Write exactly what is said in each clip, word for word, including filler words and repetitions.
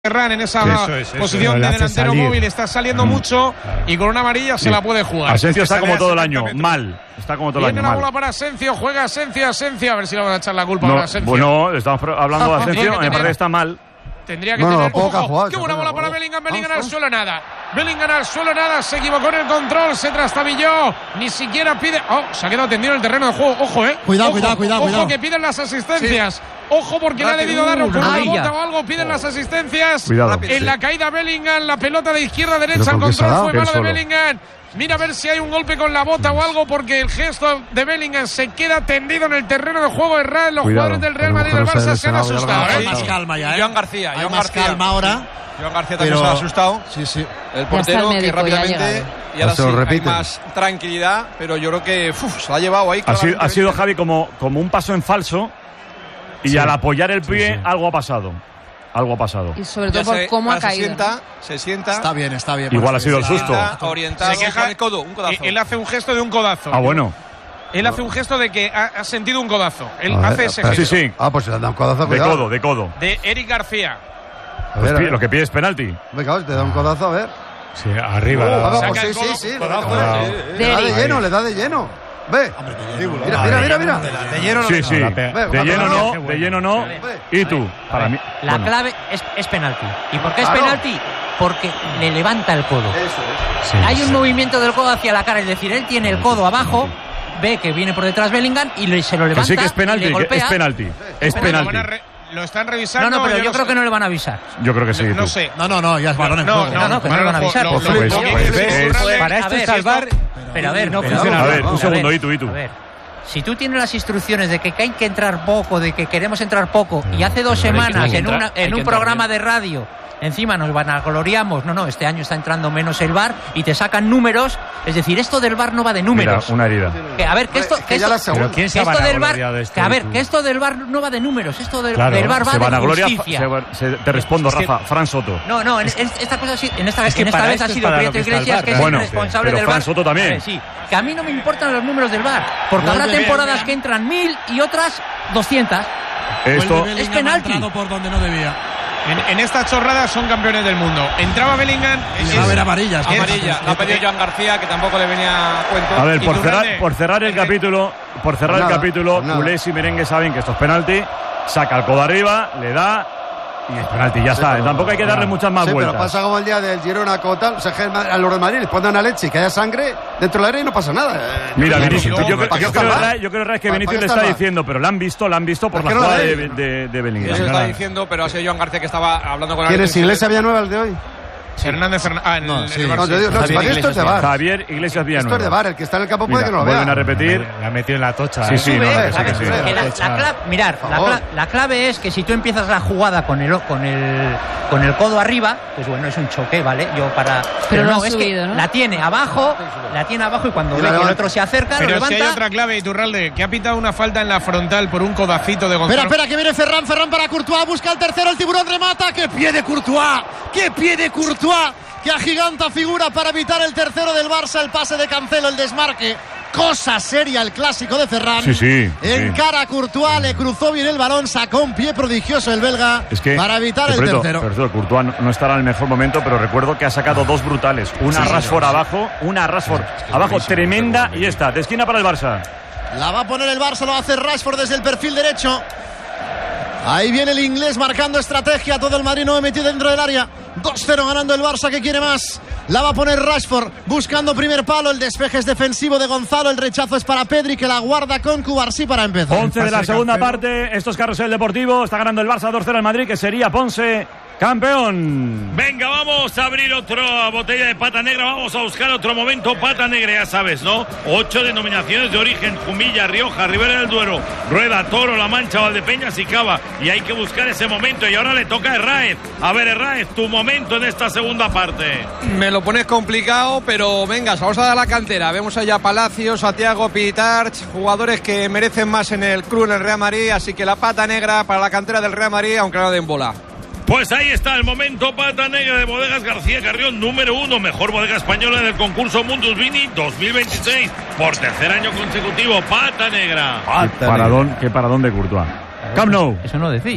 Ferran en esa eso es, eso posición es, de delantero salir. móvil está saliendo mm. mucho y con una amarilla sí. se la puede jugar. Asensio está como todo el año, mal. Está como todo el año, Viene la mal. bola para Asensio, juega Asensio, Asensio, a ver si le van a echar la culpa no, a Asensio. Bueno, estamos hablando de Asensio, me parece que está mal. Tendría que no, tener... No, Ojo, ha jugado, qué buena bola para Bellingham, Bellingham al suelo, nada. Bellingham al suelo, nada, se equivocó en el control, se trastabilló, ni siquiera pide... Oh, se ha quedado tendido en el terreno de juego, ojo, eh. Cuidado, ojo, cuidado, cuidado. Ojo cuidado. que piden las asistencias. Sí. Ojo porque le ha debido dar con una bota o algo, piden oh. las asistencias. Cuidado. En la caída Bellingham, la pelota de izquierda a derecha, el control fue malo de Bellingham. Mira a ver si hay un golpe con la bota o algo, porque el gesto de Bellingham se queda tendido en el terreno de juego de Real. Los Cuidado. jugadores del Real Madrid y del Barça se han asustado. Hay más calma ya, ¿eh? Joan García, hay Joan más García. calma ahora. Joan García también pero... se ha asustado. Sí, sí. El portero el que rápidamente y ahora sí hay más tranquilidad, pero yo creo que uf, se la ha llevado ahí. Ha sido, ha sido Javi como, como un paso en falso y sí. al apoyar el pie sí, sí. algo ha pasado. Algo ha pasado. Y sobre todo por cómo ha se caído. Sienta, se sienta. Está bien, está bien. Igual ha sido el susto. Orientado. Se queja, el codo, un codazo. Él hace un gesto de un codazo. Ah, bueno. Él hace un gesto de que ha, ha sentido un codazo. Él ver, hace ese gesto. Sí, sí. Ah, pues se le han dado un codazo. De cuidado. codo, de codo. De Eric García. A ver, a ver. Lo que pide es penalti. Venga, te da un codazo, a ver. Sí, arriba. Uh, la... ah, Saca pues sí, el codo, sí, sí. codazo. Le da, le da de lleno, le da de lleno. Ve. Mira, mira, mira, mira. De lleno no. Sí, sí. Ve, de lleno no, de lleno no. ¿Y tú? Para mí. La bueno. clave es, es penalti. ¿Y por qué es Claro. penalti? Porque le levanta el codo. Eso es. Sí, Hay un sí. movimiento del codo hacia la cara, es decir, él tiene el codo abajo, ve que viene por detrás Bellingham y le, se lo levanta. Que sí que es penalti, y le que golpea. es penalti. Es Lo, penalti. van a re- lo están revisando. No, no, pero yo, yo creo sé. que no le van a avisar. Yo creo que sí. No tú. sé. No, no, no, ya es balón en No, juego. No, no, que no le van a avisar. Lo- Pues, lo- pues, lo- pues, lo- ves. lo- Para esto a ver, es salvar. Pero a ver, no pero- funciona. A ver, Vamos, un segundo, a ver, y tú, y tú. A ver, si tú tienes las instrucciones de que hay que entrar poco, de que queremos entrar poco, y hace dos pero hay que- semanas hay que en, entrar- una, hay en que un entrar programa bien. de radio, encima nos vanagloriamos, no, no, este año está entrando menos el V A R y te sacan números, es decir, esto del V A R no va de Mira, números. una herida. Que, a ver, que esto, Es que que ya esto, la segunda. Pero ¿quién que se ha esto del V A vanagloriado de R, esto? que a ver, Tú? que esto del V A R no va de números, esto del, Claro, del V A R va Se de vanagloria. justicia. se- se- te respondo, Es que- Rafa. Fran Soto. No, no, en, en- esta cosa sí, en esta, Es que en esta para vez ha esto es sido para lo Prieto que está el Iglesias, V A R, que es Bueno, el responsable pero del Fran V A R. Soto también. A ver, sí, que a mí no me importan los números del V A R, porque Vuelve habrá temporadas Bellingham. que entran mil y otras doscientas. Esto. Bellingham es penalti. ha entrado por donde no debía. En, en esta chorrada son campeones del mundo. Entraba Bellingham. Le va a ver amarillas. Amarilla. La ha pedido Joan García, que tampoco le venía a cuento. A ver, Y por Durante- cerrar, por cerrar el capítulo, por cerrar Pues el nada, capítulo, pues nada. culés y merengue saben que esto es penalti, saca el codo arriba, le da y es penalti, ya está. pero- Tampoco hay que darle muchas más Sí, pero vueltas. pasa como el día del Girona con tal. O sea, que a los de Madrid les ponen una leche y que haya sangre dentro del área y no pasa nada. Eh, Mira, no, Vinicius, no, yo, ¿para creo- qué yo está creo, el V A R? Ray- yo creo Ray, que ¿Para- Vinicius para le qué está está el V A R? diciendo, pero lo han visto, lo han visto por ¿Por la qué no jugada lo de, ven? de, de Bellingham. Eso Venga, está nada. diciendo, pero ha sido Joan García que estaba hablando con el ¿Quién es árbitro. Iglesias Villanueva el de hoy? Hernández Fernández. Ah, en, No, en sí. el Barça. No, te digo, no, Javier para mí esto es de V A R. Javier Iglesias Esto es de Villanueva. V A R. El que está en el campo puede Mira, que no lo vuelven vea. a repetir. Le ha metido en la tocha. Sí, ¿eh? sí, Sube, no, a que sí, ver, que sí. que la, la clave, mirar, Por la, favor. cla- la clave es que si tú empiezas la jugada con el con el con el codo arriba, pues bueno, es un choque, ¿vale? Yo para Pero no ha es subido, que ¿no? la tiene abajo, la tiene abajo y cuando Y ve la que el levanta. otro se acerca, Pero lo si hay levanta. otra clave, Iturralde, que ha pitado una falta en la frontal por un codacito de Gonzalo. Espera, espera, que viene Ferran, Ferran para Courtois, busca el tercero, el tiburón remata, ¡qué pie de Courtois! ¡Qué pie de Courtois! ¡Qué agiganta figura para evitar el tercero del Barça, el pase de Cancelo, el desmarque! Cosa seria el clásico de Ferran. Sí, sí, En sí. cara a Courtois, le cruzó bien el balón, sacó un pie prodigioso el belga Es que, para evitar te el preto, tercero. pero esto, Courtois no, no estará en el mejor momento, pero recuerdo que ha sacado dos brutales. Una Sí, Rashford sí, sí. abajo, una Rashford abajo, tremenda, y esta, de esquina para el Barça. La va a poner el Barça, lo hace Rashford desde el perfil derecho. Ahí viene el inglés marcando estrategia. Todo el Madrid no ha metido dentro del área. dos cero ganando el Barça, que quiere más. La va a poner Rashford buscando primer palo. El despeje es defensivo de Gonzalo. El rechazo es para Pedri, que la guarda con Cubarsí para empezar. once de la segunda parte. Esto es Carrusel Deportivo. Está ganando el Barça dos cero al Madrid, que sería Ponce campeón. Venga, vamos a abrir otra botella de pata negra. Vamos a buscar otro momento pata negra, ya sabes, ¿no? Ocho denominaciones de origen: Jumilla, Rioja, Ribera del Duero, Rueda, Toro, La Mancha, Valdepeñas y Cava. Y hay que buscar ese momento. Y ahora le toca a Herráez. A ver, Herráez, tu momento en esta segunda parte. Me lo pones complicado, pero venga, vamos a dar la cantera. Vemos allá a Palacios, a Thiago Pitarch, jugadores que merecen más en el club, en el Real Madrid. Así que la pata negra para la cantera del Real Madrid, aunque no den bola. Pues ahí está el momento pata negra de Bodegas García Carrión, número uno, mejor bodega española en el concurso Mundus Vini dos mil veintiséis, por tercer año consecutivo, pata negra. Qué paradón, qué paradón de Courtois. Camp Nou. Eso no decís. Vale.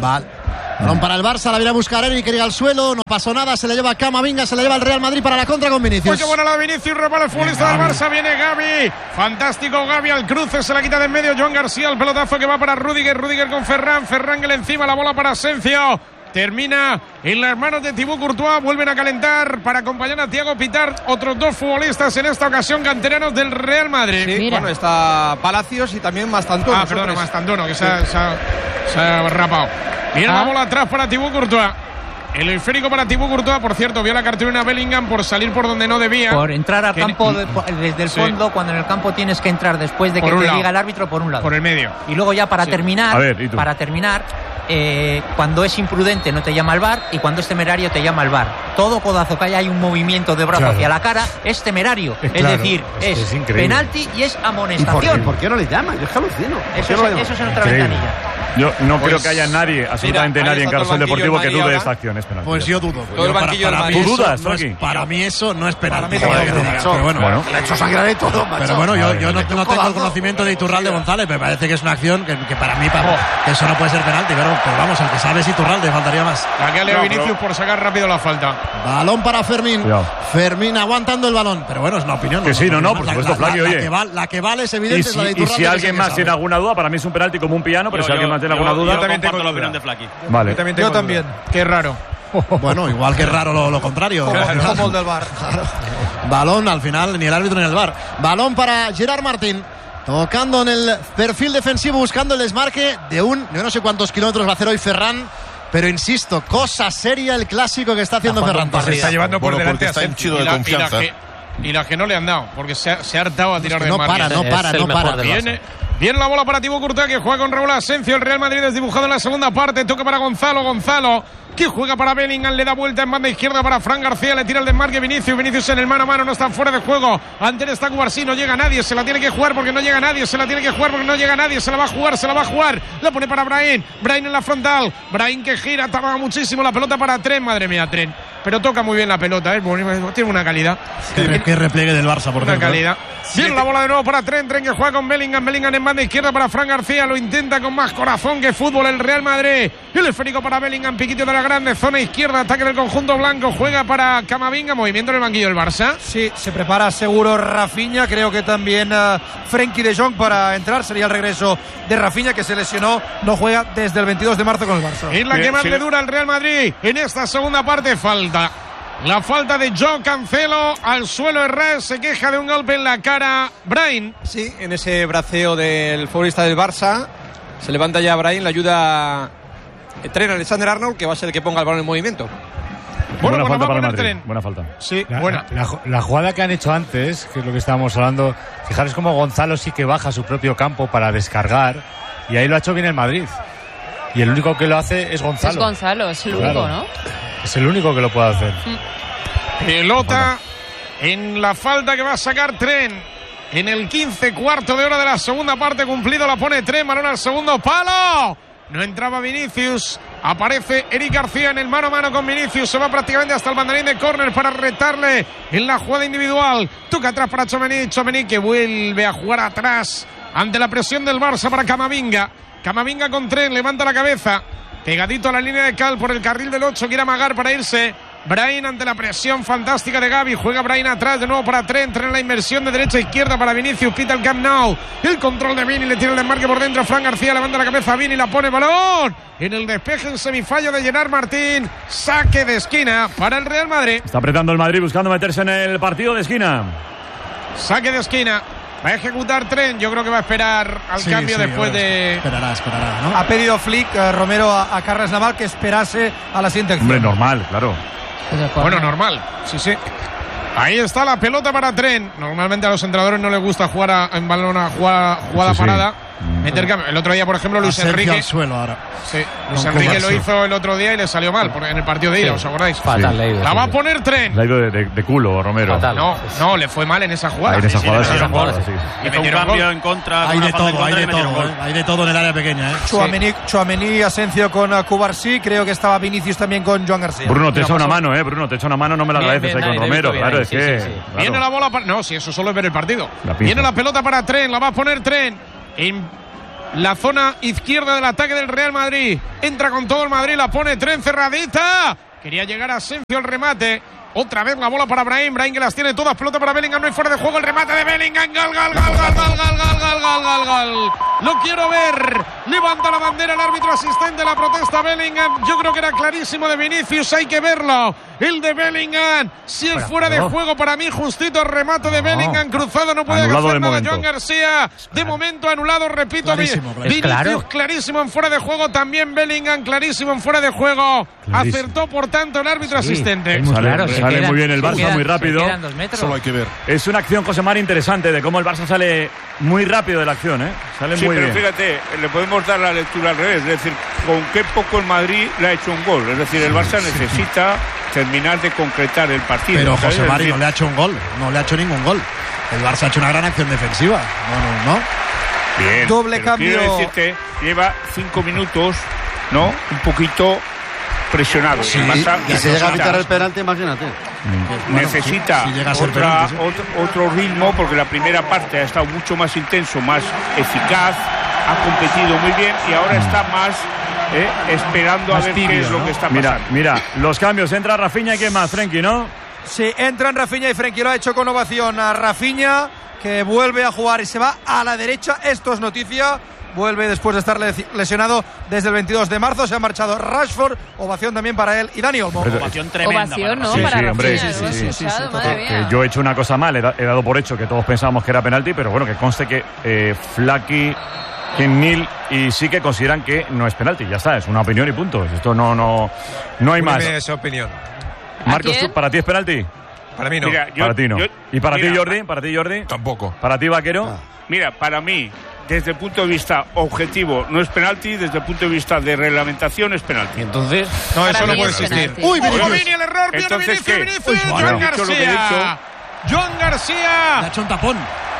Balón para el Barça, la viene a buscar Eric, que llega al suelo, no pasó nada, se le lleva Camavinga, se le lleva el Real Madrid para la contra con Vinicius. Pues qué buena la Vinicius, repara el futbolista del Barça, viene Gavi, fantástico Gavi al cruce, se la quita de en medio Joan García, el pelotazo que va para Rüdiger, Rüdiger con Ferran, Ferran que le encima, la bola para Asensio. Termina en las manos de Thibaut Courtois. Vuelven a calentar para acompañar a Thiago Pitart. Otros dos futbolistas en esta ocasión canteranos del Real Madrid. Sí, bueno, está Palacios y también Mastantuono. Ah, perdón, Mastantuono, que se ha, se ha, se ha rapado. Viene ah. la bola atrás para Thibaut Courtois. El esférico para Thibaut Courtois, por cierto, vio la cartulina a Bellingham por salir por donde no debía. Por entrar al campo de, por, desde el fondo, sí. Cuando en el campo tienes que entrar después de que te lado. diga el árbitro por un lado. Por el medio. Y luego ya para sí. terminar, ver, para terminar, eh, cuando es imprudente no te llama el V A R y cuando es temerario te llama el V A R. Todo codazo que haya hay un movimiento de brazo claro. hacia la cara es temerario. Es, claro, es decir, es, es, es penalti y es amonestación. ¿Y por, ¿y por qué no le llaman? Yo es que alucino. Eso, no es, eso es en otra increíble. ventanilla. Yo no pues, creo que haya nadie, absolutamente mira, nadie en Carrusel Deportivo que dude ahora. de esta acción. Es penalti. Pues yo dudo. Todo el banquillo para, para del mí ¿Tú dudas, eso no es, para mí eso no es penalti. Pero bueno, bueno. le ha hecho sangrar y todo, macho. Pero bueno, yo, yo no, no tengo el codazo. conocimiento de Iturralde González, me parece que es una acción que, que para mí para, que eso no puede ser penalti, pero, pero vamos, el que sabe es Iturralde, faltaría más. La que ha leído Vinicius por sacar rápido la falta. Balón para Fermín. Cuidado. Fermín aguantando el balón, pero bueno, es una opinión. Que no, sí, no, no, la, por supuesto, la, Flaqui, la, oye. La que, vale, la que vale es evidente, Y es si, la de y Iturralde. si alguien más tiene alguna duda, para mí es un penalti como un piano, pero Yo- si alguien yo- más tiene yo- alguna duda, yo también comparto tengo la duda. opinión de Flaqui. vale. Yo también. Yo tengo también. duda. Qué raro. Bueno, igual que raro lo, lo contrario. Como el del V A R. Balón, al final, ni el árbitro ni el V A R. Balón para Gerard Martín. Tocando en el perfil defensivo, buscando el desmarque de un, yo no sé cuántos kilómetros va a hacer hoy Ferran, pero insisto, cosa seria el clásico que está haciendo Ferran Se Torres. está llevando por Bueno, delante porque a está Asensio. hinchido de Y la- y la confianza. que- Y las que no le han dado, porque se ha, se ha hartado a tirar de No marca. para, no para, Es el no mejor para. del Barça. Viene, viene la bola para Thibaut Courtois, que juega con Raúl Asensio. El Real Madrid desdibujado en la segunda parte. Toca para Gonzalo. Gonzalo, que juega para Bellingham. Le da vuelta en banda izquierda para Fran García. Le tira el desmarque Vinicius. Vinicius en el mano a mano. No está fuera de juego. Ante él está Cubarsí. No llega nadie. Se la tiene que jugar porque no llega nadie. Se la tiene que jugar porque no llega nadie. Se la va a jugar. Se la va a jugar. La pone para Brahim. Brahim en la frontal. Brahim que gira. Tarda muchísimo la pelota para Tren. Madre mía, Tren. Pero toca muy bien la pelota. ¿eh? Tiene una calidad. Qué, qué repliegue del Barça, por Una cierto. calidad. Viene la bola de nuevo para Tren. Tren que juega con Bellingham. Bellingham en banda izquierda para Fran García. Lo intenta con más corazón que fútbol el Real Madrid. El esférico para Bellingham. Piquito de la grande. Zona izquierda. Ataque del conjunto blanco. Juega para Camavinga. Movimiento en el banquillo del Barça. Sí, se prepara seguro Rafinha. Creo que también uh, Frenkie de Jong para entrar. Sería el regreso de Rafinha, que se lesionó. No juega desde el veintidós de marzo con el Barça. Es la que más le dura al Real Madrid. En esta segunda parte falta. La falta de Joe Cancelo al suelo. Herrera se queja de un golpe en la cara. Brahim. Sí, en ese braceo del futbolista del Barça. Se levanta ya Brahim, le ayuda Tren Alexander Arnold, que va a ser el que ponga el balón en movimiento. Bueno, buena pues falta va a para el poner Madrid. Tren. Buena falta. Sí, La, buena. la, la- la jugada que han hecho antes, que es lo que estábamos hablando, fijaros cómo Gonzalo sí que baja a su propio campo para descargar, y ahí lo ha hecho bien el Madrid. Y el único que lo hace es Gonzalo. Es Gonzalo, es el Claro. único, ¿no? Es el único que lo puede hacer. Pelota en la falta que va a sacar Tren. En el quince, cuarto de hora de la segunda parte cumplido, la pone Tren, balón al segundo palo. No entraba Vinicius. Aparece Eric García en el mano a mano con Vinicius. Se va prácticamente hasta el banderín de córner para retarle en la jugada individual. Toca atrás para Tchouaméni. Tchouaméni que vuelve a jugar atrás ante la presión del Barça para Camavinga. Camavinga con Tren, levanta la cabeza. Pegadito a la línea de cal por el carril del ocho. Quiere amagar para irse. Brahim ante la presión fantástica de Gavi. Juega Brahim atrás de nuevo para Tren. Tren la inversión de derecha a izquierda para Vinicius. Pita el Camp Nou. El control de Vini. Le tira el desmarque por dentro. Fran García levanta la cabeza. Vini la pone balón. En el despeje en semifallo de Gerard Martín. Saque de esquina para el Real Madrid. Está apretando el Madrid buscando meterse en el partido de esquina. Saque de esquina. Va a ejecutar Tren. Yo creo que va a esperar al Sí, cambio sí, después ahora de. Esperará, esperará, ¿no? Ha pedido Flick, eh, Romero, a, a Carles Naval que esperase a la siguiente acción. Hombre, normal, claro. Bueno, normal. Sí, sí. Ahí está la pelota para Tren. Normalmente a los entrenadores no les gusta jugar a, en balón a jugada, jugada Sí, sí. parada. Meter cambio. El otro día, por ejemplo, Luis Asensio Enrique. al suelo ahora. Sí, Luis Con Enrique lo Cubarsí. hizo el otro día y le salió mal por- en el partido de ida, ¿os acordáis? Fatal Sí. leído. La sí, va a sí. poner Tren. Le ha ido de, de- de culo, Romero. Fatal. No, no, le fue mal en esa jugada. Ahí en esa Sí, jugada sí, sí, en esa esa jugada. jugada, sí. Y Hizo un metieron cambio gol. en contra. Hay con una de falta en todo, hay contra y de metieron todo, gol. ¿eh? Hay de todo en el área pequeña, ¿eh? Tchouaméni, Tchouaméni, Asensio con uh, Cubarsí. Creo que estaba Vinicius también con Joan García. Bruno, te Mira, echa una pasó. mano, ¿eh? Bruno, te echa una mano, no me la Bien, agradeces bien, ahí con Dani, Romero. David, Claro, bien, es sí, que. sí, sí. claro. Viene la bola para. No, si eso solo es ver el partido. La pinza. Viene la pelota para Tren, la va a poner Tren. En la zona izquierda del ataque del Real Madrid. Entra con todo el Madrid, la pone Tren cerradita. Quería llegar a Asensio el remate. Otra vez la bola para Brahim. Brahim que las tiene todas. Pelota para Bellingham. No hay fuera de juego. El remate de Bellingham. Gol, gol, gol, gol, gol, gol, gol, gol, gol, gol, gol. Lo quiero ver. Levanta la bandera el árbitro asistente. La protesta Bellingham. Yo creo que era clarísimo de Vinicius. Hay que verlo. El de Bellingham. Si es fuera de juego para mí, justito el remate de Bellingham. Cruzado. No puede hacer nada Joan García. De momento anulado. Repito. Clarísimo, Vinicius claro. clarísimo en fuera de juego. También Bellingham clarísimo en fuera de juego. Clarísimo. Acertó por tanto el árbitro sí, asistente. Muy claro, sale sale quedan, muy bien el Barça, quedan, muy rápido. Solo hay que ver. Es una acción, José Mari, interesante de cómo el Barça sale muy rápido de la acción, ¿eh? Sale sí, muy pero bien. Fíjate, le podemos dar la lectura al revés. Es decir, con qué poco el Madrid le ha hecho un gol. Es decir, el Barça necesita terminar de concretar el partido. Pero ¿sabes? José Mari decir, no le ha hecho un gol. No le ha hecho ningún gol. El Barça ha hecho una gran acción defensiva. No, no, no. Bien. Doble pero cambio. Quiero decirte, lleva cinco minutos, ¿no? Un poquito presionado. Sí, Barça y se llega a quitar el penalti, imagínate. Mm. Necesita si, si otra, penalti, sí. otro, otro ritmo, porque la primera parte ha estado mucho más intenso, más eficaz, ha competido muy bien y ahora está más eh, esperando más a ver tibio, qué es lo ¿no? que está pasando. Mira, mira, los cambios, entra Rafinha y quién más, Frenkie, ¿no? Sí, entran Rafinha y Frenkie, lo ha hecho con ovación a Rafinha, que vuelve a jugar y se va a la derecha. Esto es noticia. Vuelve después de estar lesionado desde el veintidós de marzo. Se ha marchado Rashford. Ovación también para él y Dani Olmo. Ovación tremenda. Ovación, ¿no? Sí, para sí, hombre, Rafinha, sí, sí, sí, sí, sí, madre mía. Que yo he hecho una cosa mal. He, da, he dado por hecho que todos pensábamos que era penalti, pero bueno, que conste que eh, Flaky, Nil y sí que consideran que no es penalti. Ya está, es una opinión y punto. Esto no, no, no hay más. Esa opinión. Marcos, ¿tú, ¿para ti es penalti? Para mí no. Mira, yo, para ti no. Yo, ¿Y para mira, ti, Jordi? ¿Para ti, Jordi? Tampoco. ¿Para ti, Vaquero? Ah. Mira, para mí, desde el punto de vista objetivo, no es penalti. Desde el punto de vista de reglamentación, es penalti. Entonces, no, eso no puede existir. Uy, Vinicius. Vini, el error. Entonces, Vinicius, ¿qué? Vinicius, Uy, Joan bueno, García. Joan García. Le ha hecho un tapón.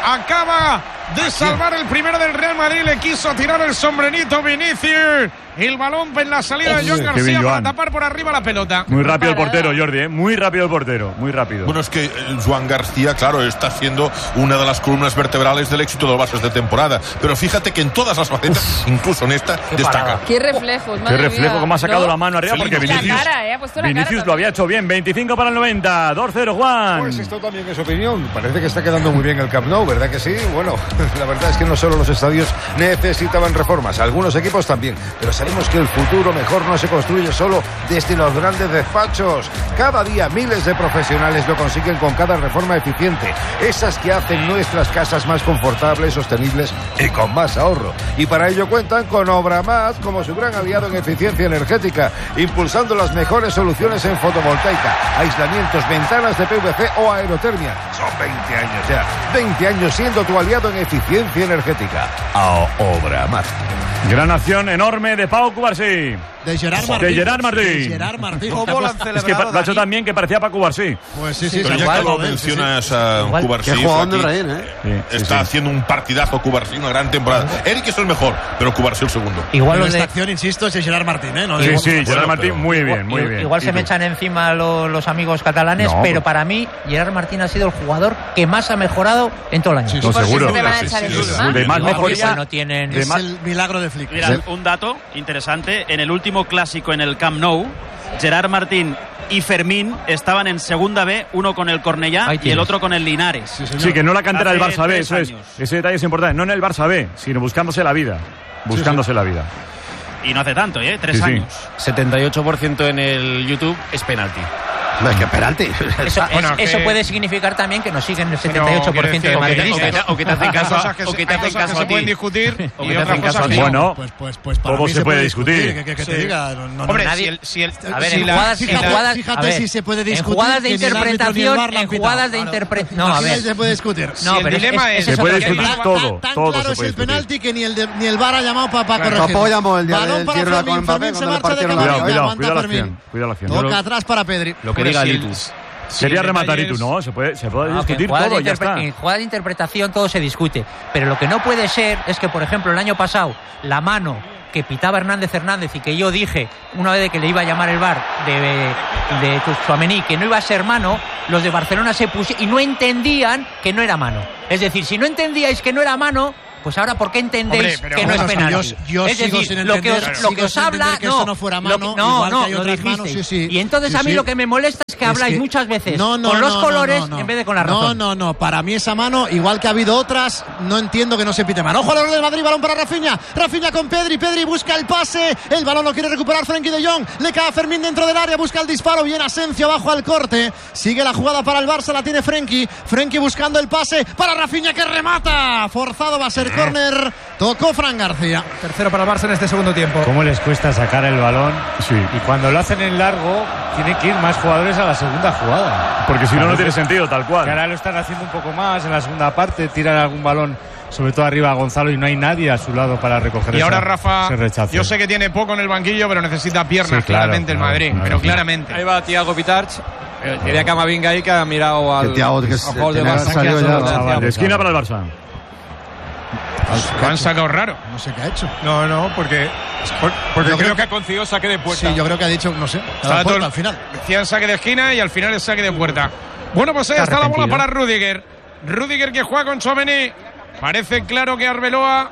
Acaba de salvar el primero del Real Madrid. Le quiso tirar el sombrerito Vinicius. El balón en la salida de Joan García para tapar por arriba la pelota. Muy rápido el portero, Jordi, ¿eh? Muy rápido el portero, muy rápido. Bueno, es que Joan García, claro, está siendo una de las columnas vertebrales del éxito de los Barça de temporada. Pero fíjate que en todas las facetas, incluso en esta, destaca. Qué reflejos, madre Qué reflejo, mía. cómo ha sacado ¿No? la mano arriba, porque Vinicius, la cara, eh, ha puesto la Vinicius cara lo había hecho bien. veinticinco para el noventa, dos cero, Juan. Pues esto también es opinión. Parece que está quedando muy bien el Camp Nou, ¿verdad que sí? Bueno, la verdad es que no solo los estadios necesitaban reformas, algunos equipos también. Pero sabemos que el futuro mejor no se construye solo desde los grandes despachos. Cada día miles de profesionales lo consiguen con cada reforma eficiente. Esas que hacen nuestras casas más confortables, sostenibles y con más ahorro. Y para ello cuentan con Obramaz como su gran aliado en eficiencia energética, impulsando las mejores soluciones en fotovoltaica, aislamientos, ventanas de P V C o aerotermia. Son veinte años ya. veinte años siendo tu aliado en eficiencia energética. A Obramaz. Gran acción enorme de Pau Cubarsí. De Gerard Martín. De Gerard Martín. De Gerard Martín. Es que lo ha hecho también que parecía para Cubarsí. Pues sí, sí. Pero ya que lo mencionas a Cubarsí, Qué jugador de Reín, ¿eh? Sí, está sí, haciendo un partidazo Cubarsí, una gran temporada. Eric es el mejor, pero Cubarsí el segundo. Igual lo de esta acción, insisto, es de Gerard Martín, ¿eh? No sí, de... sí, Gerard bueno, Martín, muy bien, muy igual, bien. Igual se me echan encima los, los amigos catalanes, no, pero pues... para mí Gerard Martín ha sido el jugador que más ha mejorado en todo el año. Sí, no, seguro. Te van a echar sí, sí, sí. De más mejoría. No tienen... Es el milagro de Flick. Mira, un dato interesante. En el último clásico en el Camp Nou, Gerard Martín y Fermín estaban en segunda B, uno con el Cornellá y el otro con el Linares. Sí, sí, que no la cantera del Barça B, eso es. Ese detalle es importante. No en el Barça B, sino buscándose la vida. Buscándose sí, sí. la vida. Y no hace tanto, ¿eh? Tres sí, años. Sí. setenta y ocho por ciento en el YouTube es penalti. No, es que penalti. Eso, bueno, es, que... eso puede significar también que nos siguen el setenta y ocho por ciento de madridistas. O que te hacen caso a, o que te hacen caso a ti. Se pueden discutir o que te hacen caso a ti. Bueno, pues, pues, pues para todo mí se puede discutir. Que, que, que sí. te diga. No, no, Hombre, nadie, si el, si el, a ver, si en la, jugadas, fíjate, en jugadas, fíjate ver, si se puede discutir. En jugadas de interpretación, en jugadas de interpretación. No, a ver. se puede discutir. No, pero el dilema es. Se puede discutir todo. Tan todo claro es el penalti que ni el ni el V A R ha llamado para corregir. Papá llamó el día balón para Fermín, Fermín se marcha de Cuidado, cuidado, cuidado la acción. Cuidado la acción. Toca atrás para Pedri. Lo que diga Litus. Quería sí, rematar y tú no, se puede, se puede no, discutir todo, ya está. En jugada de interpretación todo se discute, pero lo que no puede ser es que, por ejemplo, el año pasado, la mano que pitaba Hernández Hernández y que yo dije una vez que le iba a llamar el V A R de, de Tchouaméni que no iba a ser mano, los de Barcelona se pusieron y no entendían que no era mano. Es decir, si no entendíais que no era mano, pues ahora ¿por qué entendéis Hombre, que no es penalti? Yo, yo es sigo decir, sin lo que os, entender, lo sigo que os sin habla, entender que no, eso no fuera mano, lo que, no, igual no, que hay lo otras dijisteis. manos, sí, sí. Y entonces Sí, a mí sí. lo que me molesta es que Es habláis que- muchas veces No, no, con los no, colores no, no. en vez de con la No, razón. no, no. Para mí esa mano, igual que ha habido otras, no entiendo que no se pite mano. Ojo al error del Madrid, balón para Rafinha. Rafinha con Pedri. Pedri busca el pase. El balón lo quiere recuperar Frenkie de Jong. Le cae a Fermín dentro del área. Busca el disparo. Bien Asensio abajo al corte. Sigue la jugada para el Barça. La tiene Frenkie. Frenkie buscando el pase para Rafinha que remata. Forzado va a ser córner. Tocó Fran García. Tercero para el Barça en este segundo tiempo. ¿Cómo les cuesta sacar el balón? Sí. Y cuando lo hacen en largo, tienen que ir más jugadores a la segunda jugada. Porque si no, no Parece tiene sentido, tal cual. Que ahora lo están haciendo un poco más en la segunda parte, tiran algún balón, sobre todo arriba a Gonzalo, y no hay nadie a su lado para recoger Y esa- ahora Rafa, ese rechazo. yo sé que tiene poco en el banquillo, pero necesita piernas, Sí, claro, claramente el claro, Madrid, claro, pero claro. claramente. Ahí va Thiago Pitarch. Eh, Quería Camavinga ahí que ha mirado al. Que Thiago, que al se- jugador del tenía que Barça. haber salido Que ha ya, salido chaval. Thiago. De esquina para el Barça. Lo han sacado raro. No sé qué ha hecho. No, no, porque, por- porque Yo creo, creo que ha concedido saque de puerta. Sí, yo creo que ha dicho, no sé, Estaba todo el- al final. Decían saque de esquina y al final el saque de puerta. Bueno, pues ahí Está está la bola arrepentido. para Rüdiger. Rüdiger que juega con Tchouaméni. Parece claro que Arbeloa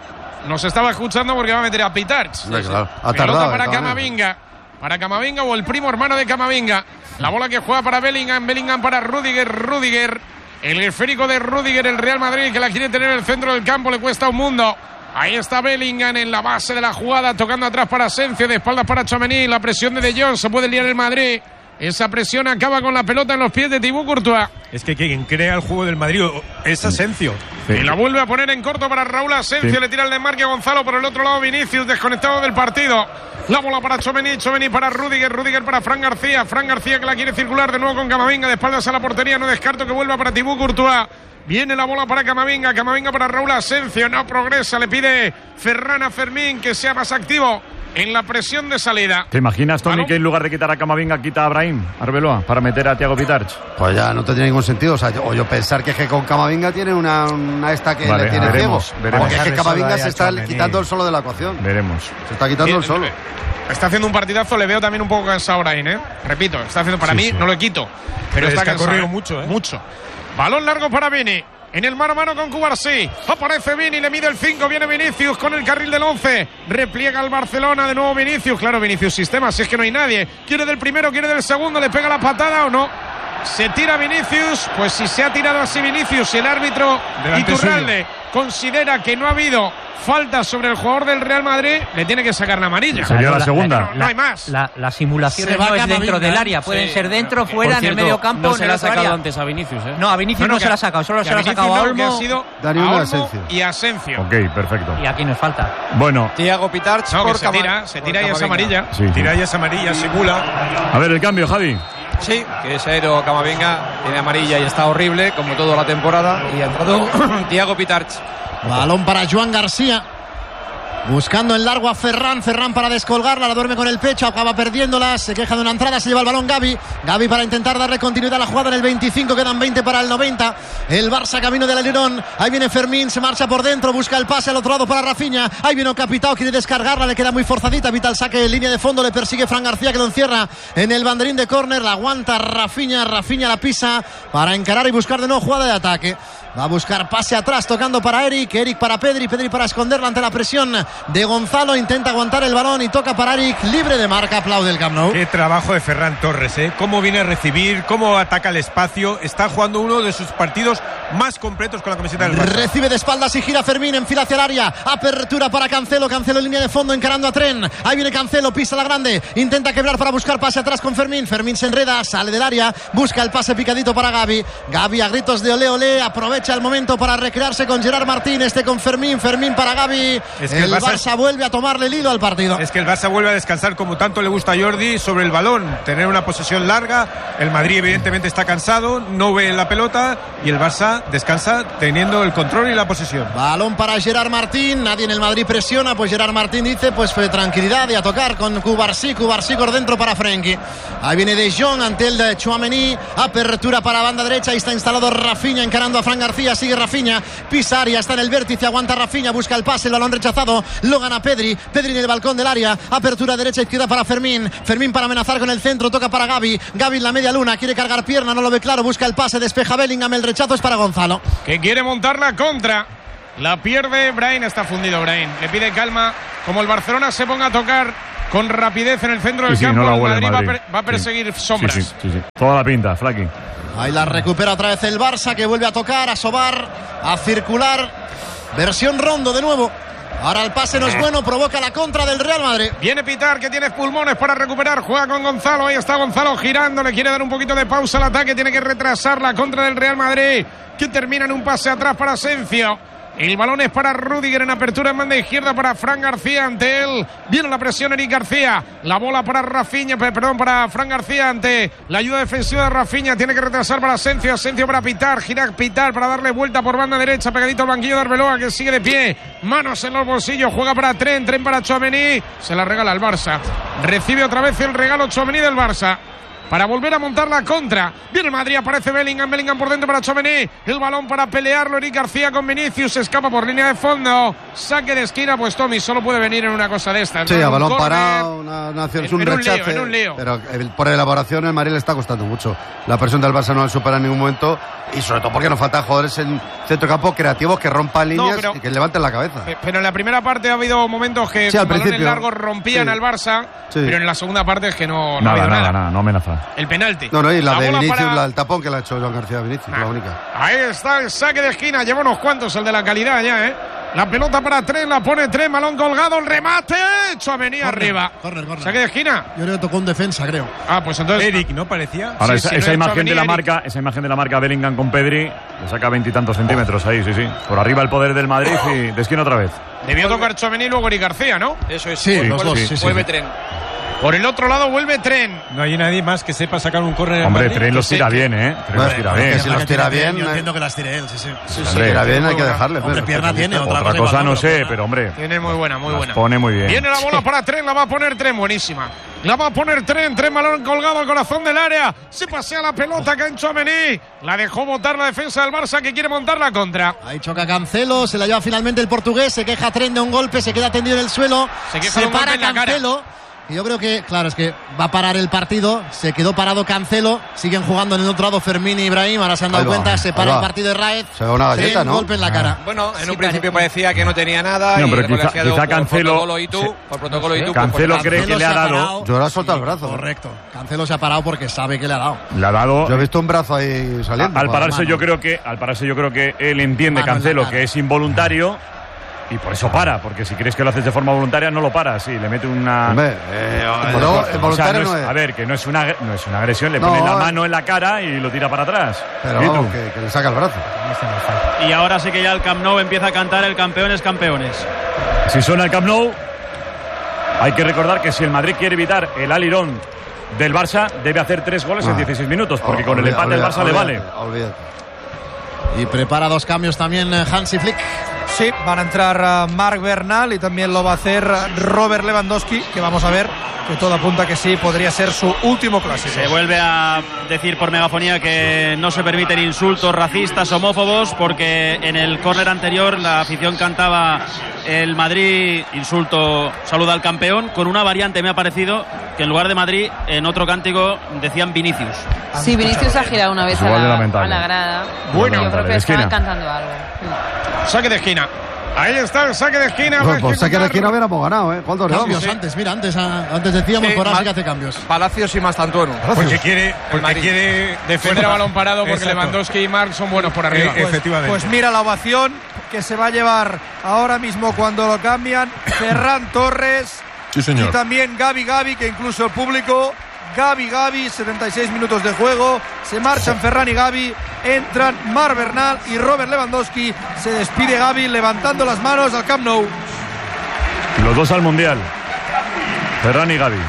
nos estaba escuchando porque va a meter a Pitarch. Hombre, claro. Ha Pelota tardado, para eh, todavía. Camavinga. Para Camavinga o el primo hermano de Camavinga. La bola que juega para Bellingham. Bellingham para Rüdiger. Rüdiger. El esférico de Rüdiger, el Real Madrid, que la quiere tener en el centro del campo. Le cuesta un mundo. Ahí está Bellingham en la base de la jugada, tocando atrás para Asensio, de espaldas para Tchouaméni. La presión de De Jong, se puede liar el Madrid. Esa presión acaba con la pelota en los pies de Thibaut Courtois. Es que quien crea el juego del Madrid es Asensio. Sí. Y la vuelve a poner en corto para Raúl Asensio. Sí. Le tira el desmarque a Gonzalo. Por el otro lado, Vinicius, desconectado del partido. La bola para Tchouaméni. Tchouaméni para Rüdiger. Rüdiger para Fran García. Fran García que la quiere circular de nuevo con Camavinga. De espaldas a la portería. No descarto que vuelva para Thibaut Courtois. Viene la bola para Camavinga. Camavinga para Raúl Asensio. No progresa. Le pide Ferran a Fermín que sea más activo en la presión de salida. ¿Te imaginas, Tony, Balón. que en lugar de quitar a Camavinga quita a Brahim Arbeloa para meter a Thiago Pitarch? Pues ya no tendría ningún sentido. O sea, yo, o yo pensar que es que con Camavinga tiene una, una esta que Vale, le tiene veremos, ciego. veremos. Porque es que Dejarle Camavinga solo ahí se a está Tchouaméni. quitando el solo de la ecuación. Veremos. Se está quitando el solo. Está haciendo un partidazo, le veo también un poco cansado ahora, ¿eh? Repito, está haciendo para Sí, mí, sí. no lo quito. Pero, Pero está es que ha cansado. corrido ¿eh? mucho, ¿eh? Mucho. Balón largo para Vini. En el mano a mano con Cubarsí. Aparece Vini, le mide el cinco. Viene Vinicius con el carril del once. Repliega el Barcelona. De nuevo Vinicius. Claro, Vinicius sistema. Si es que no hay nadie. Quiere del primero, quiere del segundo. ¿Le pega la patada o no? Se tira Vinicius. Pues si se ha tirado así Vinicius y el árbitro Delante Iturralde considera que no ha habido falta sobre el jugador del Real Madrid, le tiene que sacar la amarilla. Sería la la- segunda. No, no hay más. La, la simulación Se va no es Camavinga, dentro del ¿eh? área, pueden Sí. ser dentro, Por fuera, en el cierto, medio campo. No en se el le ha otro sacado área. antes a Vinicius, ¿eh? No, a Vinicius No, no, no, se que- la ha sacado, solo que se la ha Vinicius sacado a no, que ha Olmo sido Dani a Olmo y Olmo Asensio. y Asensio. Ok, perfecto. y aquí nos falta. Bueno, Thiago Pitarch No, que por se Cama- tira, se por tira y es Camavinga. amarilla. sí, sí. Tira y es amarilla, simula. A ver el cambio, Javi. Sí, que se ha ido Camavinga, tiene amarilla y está horrible, como toda la temporada. Y ha entrado Thiago Pitarch. Balón para Joan García. Buscando en largo a Ferran, Ferran para descolgarla, la duerme con el pecho, acaba perdiéndola, se queja de una entrada, se lleva el balón Gavi, Gavi para intentar darle continuidad a la jugada en el veinticinco, quedan veinte para el noventa, el Barça camino del alerón, ahí viene Fermín, se marcha por dentro, busca el pase al otro lado para Rafinha, ahí viene Capitao, quiere descargarla, le queda muy forzadita, evita el saque en línea de fondo, le persigue Fran García que lo encierra en el banderín de córner, la aguanta Rafinha, Rafinha la pisa para encarar y buscar de nuevo jugada de ataque. Va a buscar pase atrás, tocando para Eric, Eric para Pedri, Pedri para esconderla ante la presión de Gonzalo, intenta aguantar el balón y toca para Eric, libre de marca, aplaude el Camp Nou. Qué trabajo de Ferran Torres, ¿eh? Cómo viene a recibir, cómo ataca el espacio. Está jugando uno de sus partidos más completos con la camiseta del Barça. Recibe de espaldas y gira Fermín, enfila hacia el área, apertura para Cancelo, Cancelo en línea de fondo encarando a Tren, ahí viene Cancelo, pisa la grande, intenta quebrar para buscar pase atrás con Fermín, Fermín se enreda, sale del área, busca el pase picadito para Gavi, Gavi a gritos de olé olé, aprovecha el momento para recrearse con Gerard Martín, este con Fermín, Fermín para Gavi, Es que el, el Barça, Barça vuelve a tomarle el hilo al partido. Es que el Barça vuelve a descansar como tanto le gusta a Jordi sobre el balón, tener una posesión larga. El Madrid evidentemente está cansado, no ve la pelota y el Barça descansa teniendo el control y la posesión. Balón para Gerard Martín, nadie en el Madrid presiona, pues Gerard Martín dice, pues fue tranquilidad y a tocar con Cubarsí, Cubarsí por dentro para Frenkie. Ahí viene De Jong ante el de Tchouaméni, apertura para banda derecha, ahí está instalado Rafinha encarando a Fran García, sigue Rafinha, pisa área, está en el vértice, aguanta Rafinha, busca el pase, el balón rechazado, lo gana Pedri, Pedri en el balcón del área, apertura derecha izquierda para Fermín, Fermín para amenazar con el centro, toca para Gavi, Gavi en la media luna, quiere cargar pierna, no lo ve claro, busca el pase, despeja Bellingham, el rechazo es para Gonzalo. Que quiere montar la contra. La pierde Brain, está fundido Brain. Le pide calma. Como el Barcelona se ponga a tocar con rapidez en el centro del sí, sí, campo, no el Madrid, Madrid, Madrid. Va, a per, va a perseguir sí. sombras. Sí, sí, sí, sí. Toda la pinta, Flaky. Ahí la recupera otra vez el Barça, que vuelve a tocar, a sobar, a circular. Versión Rondo de nuevo. Ahora el pase no es bueno, provoca la contra del Real Madrid. Viene Pitar, que tiene pulmones para recuperar. Juega con Gonzalo. Ahí está Gonzalo girando. Le quiere dar un poquito de pausa al ataque. Tiene que retrasar la contra del Real Madrid, que termina en un pase atrás para Asensio. El balón es para Rüdiger en apertura en banda izquierda para Fran García. Ante él viene la presión Eric García. La bola para Rafinha, perdón, para Fran García ante la ayuda defensiva de Rafinha. Tiene que retrasar para Asensio. Asensio para Pitar. Gira Pitar para darle vuelta por banda derecha. Pegadito al banquillo de Arbeloa, que sigue de pie. Manos en los bolsillos. Juega para Tren. Tren para Tchouaméni. Se la regala al Barça. Recibe otra vez el regalo Tchouaméni del Barça para volver a montar la contra. Viene el Madrid, aparece Bellingham, Bellingham por dentro para Tchouaméni. El balón para pelearlo Eric García con Vinicius, se escapa por línea de fondo. Saque de esquina, pues Tommy solo puede venir en una cosa de estas, ¿no? Sí, a balón corner, parado, una, una acción, en, un en un rechace. lío, en un lío. Pero el, por elaboración el Madrid le está costando mucho. La presión del Barça no la supera en ningún momento. Y sobre todo porque nos faltan jugadores en centrocampo creativos que rompan líneas no, pero, y que levanten la cabeza. Pero en la primera parte ha habido momentos que sí, con balones principio. largos rompían sí. al Barça, sí. pero en la segunda parte es que no, no nada, ha habido nada, nada. nada, no amenaza. El penalti. No, no, y la, la de Vinicius, para... la, el tapón que le ha hecho Joan García a Vinicius, ah. la única. Ahí está el saque de esquina, lleva unos cuantos, el de la calidad ya, ¿eh? La pelota para Tren, la pone Tren, balón colgado, el remate, Tchouaméni arriba. Corner, corner. Saque de esquina. Yo creo que tocó un defensa, creo. Ah, pues entonces. Eric, ¿no parecía? Ahora, sí, esa, sí, esa no imagen de la Eric. marca, esa imagen de la marca Bellingham con Pedri, le saca veintitantos centímetros ahí, sí, sí. Por arriba el poder del Madrid y de esquina otra vez. Debió tocar Tchouaméni y luego Eric García, ¿no? Eso es. Sí, vuelve, los dos, sí, sí, vuelve sí. Tren. Por el otro lado vuelve Tren. No hay nadie más que sepa sacar un córner. Hombre, Tren los tira bien, ¿eh? Tren los tira bien. Que si los tira bien. Yo entiendo que las tire él, sí, sí. Si sí, tira bien hay que dejarle. Hombre, pierna tiene. Otra, otra cosa no sé, pero hombre. Tiene muy buena, muy buena. Pone muy bien. Viene la bola para Tren, la va a poner Tren, buenísima. La va a poner Tren, Tren, balón colgado al corazón del área. Se pasea la pelota acá en Tchouaméni. La dejó botar la defensa del Barça, que quiere montar la contra. Ahí choca Cancelo, se la lleva finalmente el portugués, se queja Tren de un golpe, se queda tendido en el suelo. Se, queja se de un golpe para en la cara. Cancelo. Y yo creo que, claro, es que va a parar el partido. Se quedó parado Cancelo. Siguen jugando en el otro lado Fermín y Ibrahim. Ahora se han dado Ahí va, cuenta. Se para ahí el va. partido de Raez. Se da una galleta, Tren, ¿no? golpe en la cara. Bueno, en Sí, un principio pare... parecía que no tenía nada. No, y pero quizá, reaccionado quizá por Cancelo. protocolo y tú, sí. por protocolo y tú. Cancelo pues, cree Cancelo que le ha se ha dado. parado. Yo ahora solta el brazo. Correcto. Cancelo se ha parado porque sabe que le ha dado. Le ha dado. Yo he visto un brazo ahí saliendo. Al pararse mano. yo creo que al pararse yo creo que él entiende Mano en la Cancelo cara. que es involuntario y por eso para, porque si crees que lo haces de forma voluntaria no lo para, sí, le mete una Hombre, eh, no, no, o sea, voluntario no no es, es. a ver, que no es una no es una agresión, le No, pone la eh. mano en la cara y lo tira para atrás. Pero ¿Y vamos, tú? que, que le saca el brazo. Y ahora sí que ya el Camp Nou empieza a cantar el campeones, campeones. Si suena el Camp Nou, hay que recordar que si el Madrid quiere evitar el alirón del Barça, debe hacer tres goles en Ah. dieciséis minutos, porque Oh, con el olvida- empate el olvida- Barça le vale. olvídate, olvídate. Y prepara dos cambios también eh, Hansi Flick. Sí, van a entrar uh, Marc Bernal y también lo va a hacer uh, Robert Lewandowski, que vamos a ver, que todo apunta que sí, podría ser su último clásico. Se vuelve a decir por megafonía que no se permiten insultos racistas, homófobos, porque en el córner anterior la afición cantaba el Madrid, insulto, saluda al campeón, con una variante me ha parecido que en lugar de Madrid, en otro cántico decían Vinicius. Sí, Vinicius ha girado una vez a Igual de la, lamentable. a la grada. Bueno, yo creo que esquina. estaban cantando algo. Saque de esquina. Ahí está el saque de esquina. Pues, va a pues saque de ejecutar. esquina hubiéramos ganado, ¿eh? ¿Cuántos Cambios llevamos? antes, mira, antes, ah, antes decíamos, Sí, por ahora sí mal- que hace cambios. Palacios y Mastantuono. Porque quiere, porque Madrid. quiere Defender a balón parado porque Exacto. Lewandowski y Marc son buenos por arriba. Eh, eh, efectivamente. Pues mira la ovación que se va a llevar ahora mismo cuando lo cambian Ferran Torres Sí, y señor. también Gavi Gavi, que incluso el público Gavi Gavi, setenta y seis minutos de juego, se marchan Ferran y Gavi, entran Marc Bernal y Robert Lewandowski, se despide Gavi levantando las manos al Camp Nou. Los dos al Mundial. Ferran y Gavi.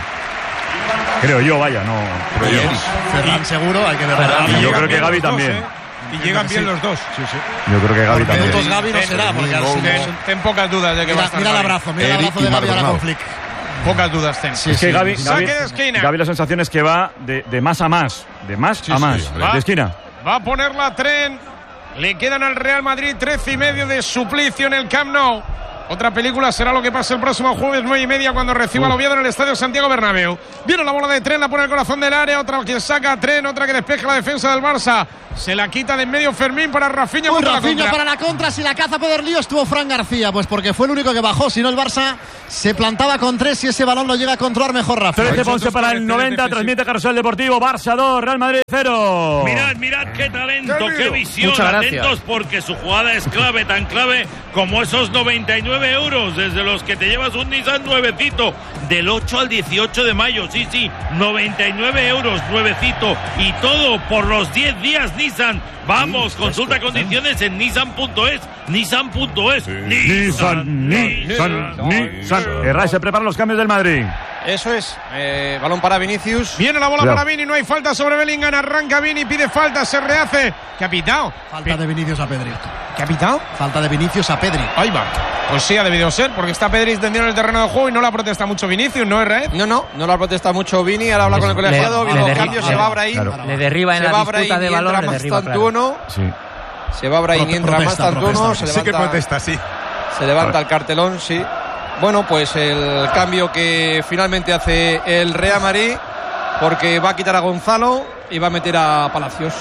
Creo yo, vaya, no. Creo yo. Ferran seguro, hay que ver. Y yo creo que Bien Gavi los dos, también. ¿eh? Y llegan bien Sí. los dos. Sí, sí. Yo creo que Gavi Por minutos también. Gavi no será, porque al Ten, final- ten pocas dudas de que va a Mira, estar mira el Gavi. abrazo, mira el Eric abrazo y de Gavi ahora Marc con Bernal. Flick. Pocas dudas ten. Sí, Es que sí. Gavi, Saque Gavi, de esquina. Gavi la sensación es que va de, de más a más. De más a más. sí, de esquina. Va a poner la Tren. Le quedan al Real Madrid trece y medio de suplicio en el Camp Nou. Otra película será lo que pase el próximo jueves nueve y media cuando reciba al Oviedo en el Estadio Santiago Bernabéu. Viene la bola de Tren, la pone el corazón del área, otra que saca Tren, otra que despeja la defensa del Barça. Se la quita de en medio Fermín para Rafinha. Uy, contra Rafinha la para la contra, si la caza Pedro Lío estuvo Fran García, pues porque fue el único que bajó, si no el Barça se plantaba con tres y ese balón lo llega a controlar mejor Rafinha. trece Ponce para el noventa, transmite Carrusel Deportivo, Barça dos, Real Madrid cero. Mirad, mirad qué talento, qué visión. Atentos porque su jugada es clave, tan clave como esos noventa y nueve euros desde los que te llevas un Nissan nuevecito del ocho al dieciocho de mayo. Sí, sí, noventa y nueve euros, nuevecito, y todo por los diez días Nissan. Vamos, consulta condiciones en nissan punto es. Nissan punto es. Nissan, Nissan, Nissan. Herrera se preparan los cambios del Madrid. Eso es, eh, balón para Vinicius. Viene la bola Cuidado. para Vini, no hay falta sobre Bellingham, arranca Vini, pide falta, se rehace. ¿Qué ha pitado? Falta de Vinicius a Pedri. ¿Qué ha pitado? Falta de Vinicius a Pedri. Ahí va. Pues sí, ha debido ser, porque está Pedri tendido en el terreno de juego y no la protesta mucho Vinicius, ¿no es Raed? No, no, no la protesta mucho Vini, ahora habla con el colegiado, Le- viendo le los derri- cambios, le- se va Brahim. claro. Le derriba en Se la va disputa Brahim de y balón, entra le más derriba, Tantuono. Sí. Se va Brahim y entra más Protesta, Tantuono. protesta. Se Sí que levanta, protesta, sí. se levanta el cartelón, sí. Bueno, pues el cambio que finalmente hace el Real Madrid, porque va a quitar a Gonzalo y va a meter a Palacios.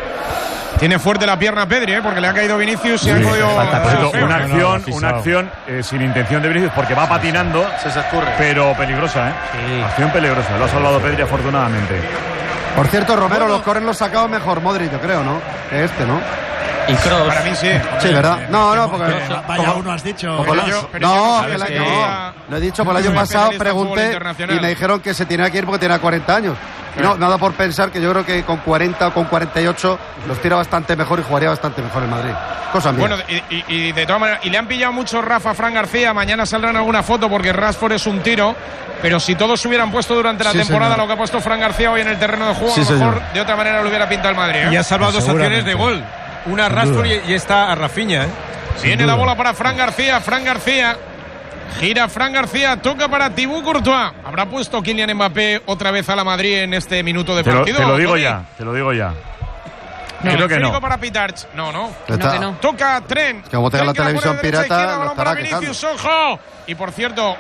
Tiene fuerte la pierna Pedri, ¿eh? Porque le ha caído Vinicius y ha podido... Falta, por cierto, feo. una no, no, acción, no, una pisado. acción eh, sin intención de Vinicius porque va patinando, Se se escurre. pero peligrosa, ¿eh? Sí. Acción peligrosa. Lo ha salvado Pedri afortunadamente. Por cierto, Romero, los corren los sacaba mejor Modric, yo creo, ¿no? Que este, ¿no? Y Kroos. Para mí sí. Sí, ¿verdad? No, no, porque... Vaya como- uno has dicho. como Pero la- yo- pero no, yo- que la- sabes no, que- lo he dicho, por el Yo año soy pasado especialista en fútbol pregunté internacional. y me dijeron que se tenía que ir porque tenía cuarenta años. Y no, nada por pensar que yo creo que con cuarenta o con cuarenta y ocho los tira bastante mejor y jugaría bastante mejor en Madrid. Cosa mía. Bueno, y, y- y de todas maneras, y le han pillado mucho Rafa a Fran García. Mañana saldrán alguna foto porque Rashford es un tiro. Pero si todos se hubieran puesto durante la Sí, temporada señor. lo que ha puesto Fran García hoy en el terreno de juego, Sí, a lo mejor señor. de otra manera lo hubiera pintado el Madrid, ¿eh? Y ha salvado dos opciones Seguramente. de gol. Una a Sin Rashford duda. y, y esta a Rafinha, ¿eh? Viene la bola para Fran García. Fran García. Gira Fran García. Toca para Thibaut Courtois. ¿Habrá puesto Kylian Mbappé otra vez a la Madrid en este minuto de Te lo, partido? te lo digo Tony? ya, te lo digo ya. No, Creo que esférico no. para Pitarch. No, no. Ya está. que no. Toca Tren. que como tenga la Tren que televisión pone de derecha a pirata, izquierda, lo balón para estará Vinicius, ojo. Y por cierto,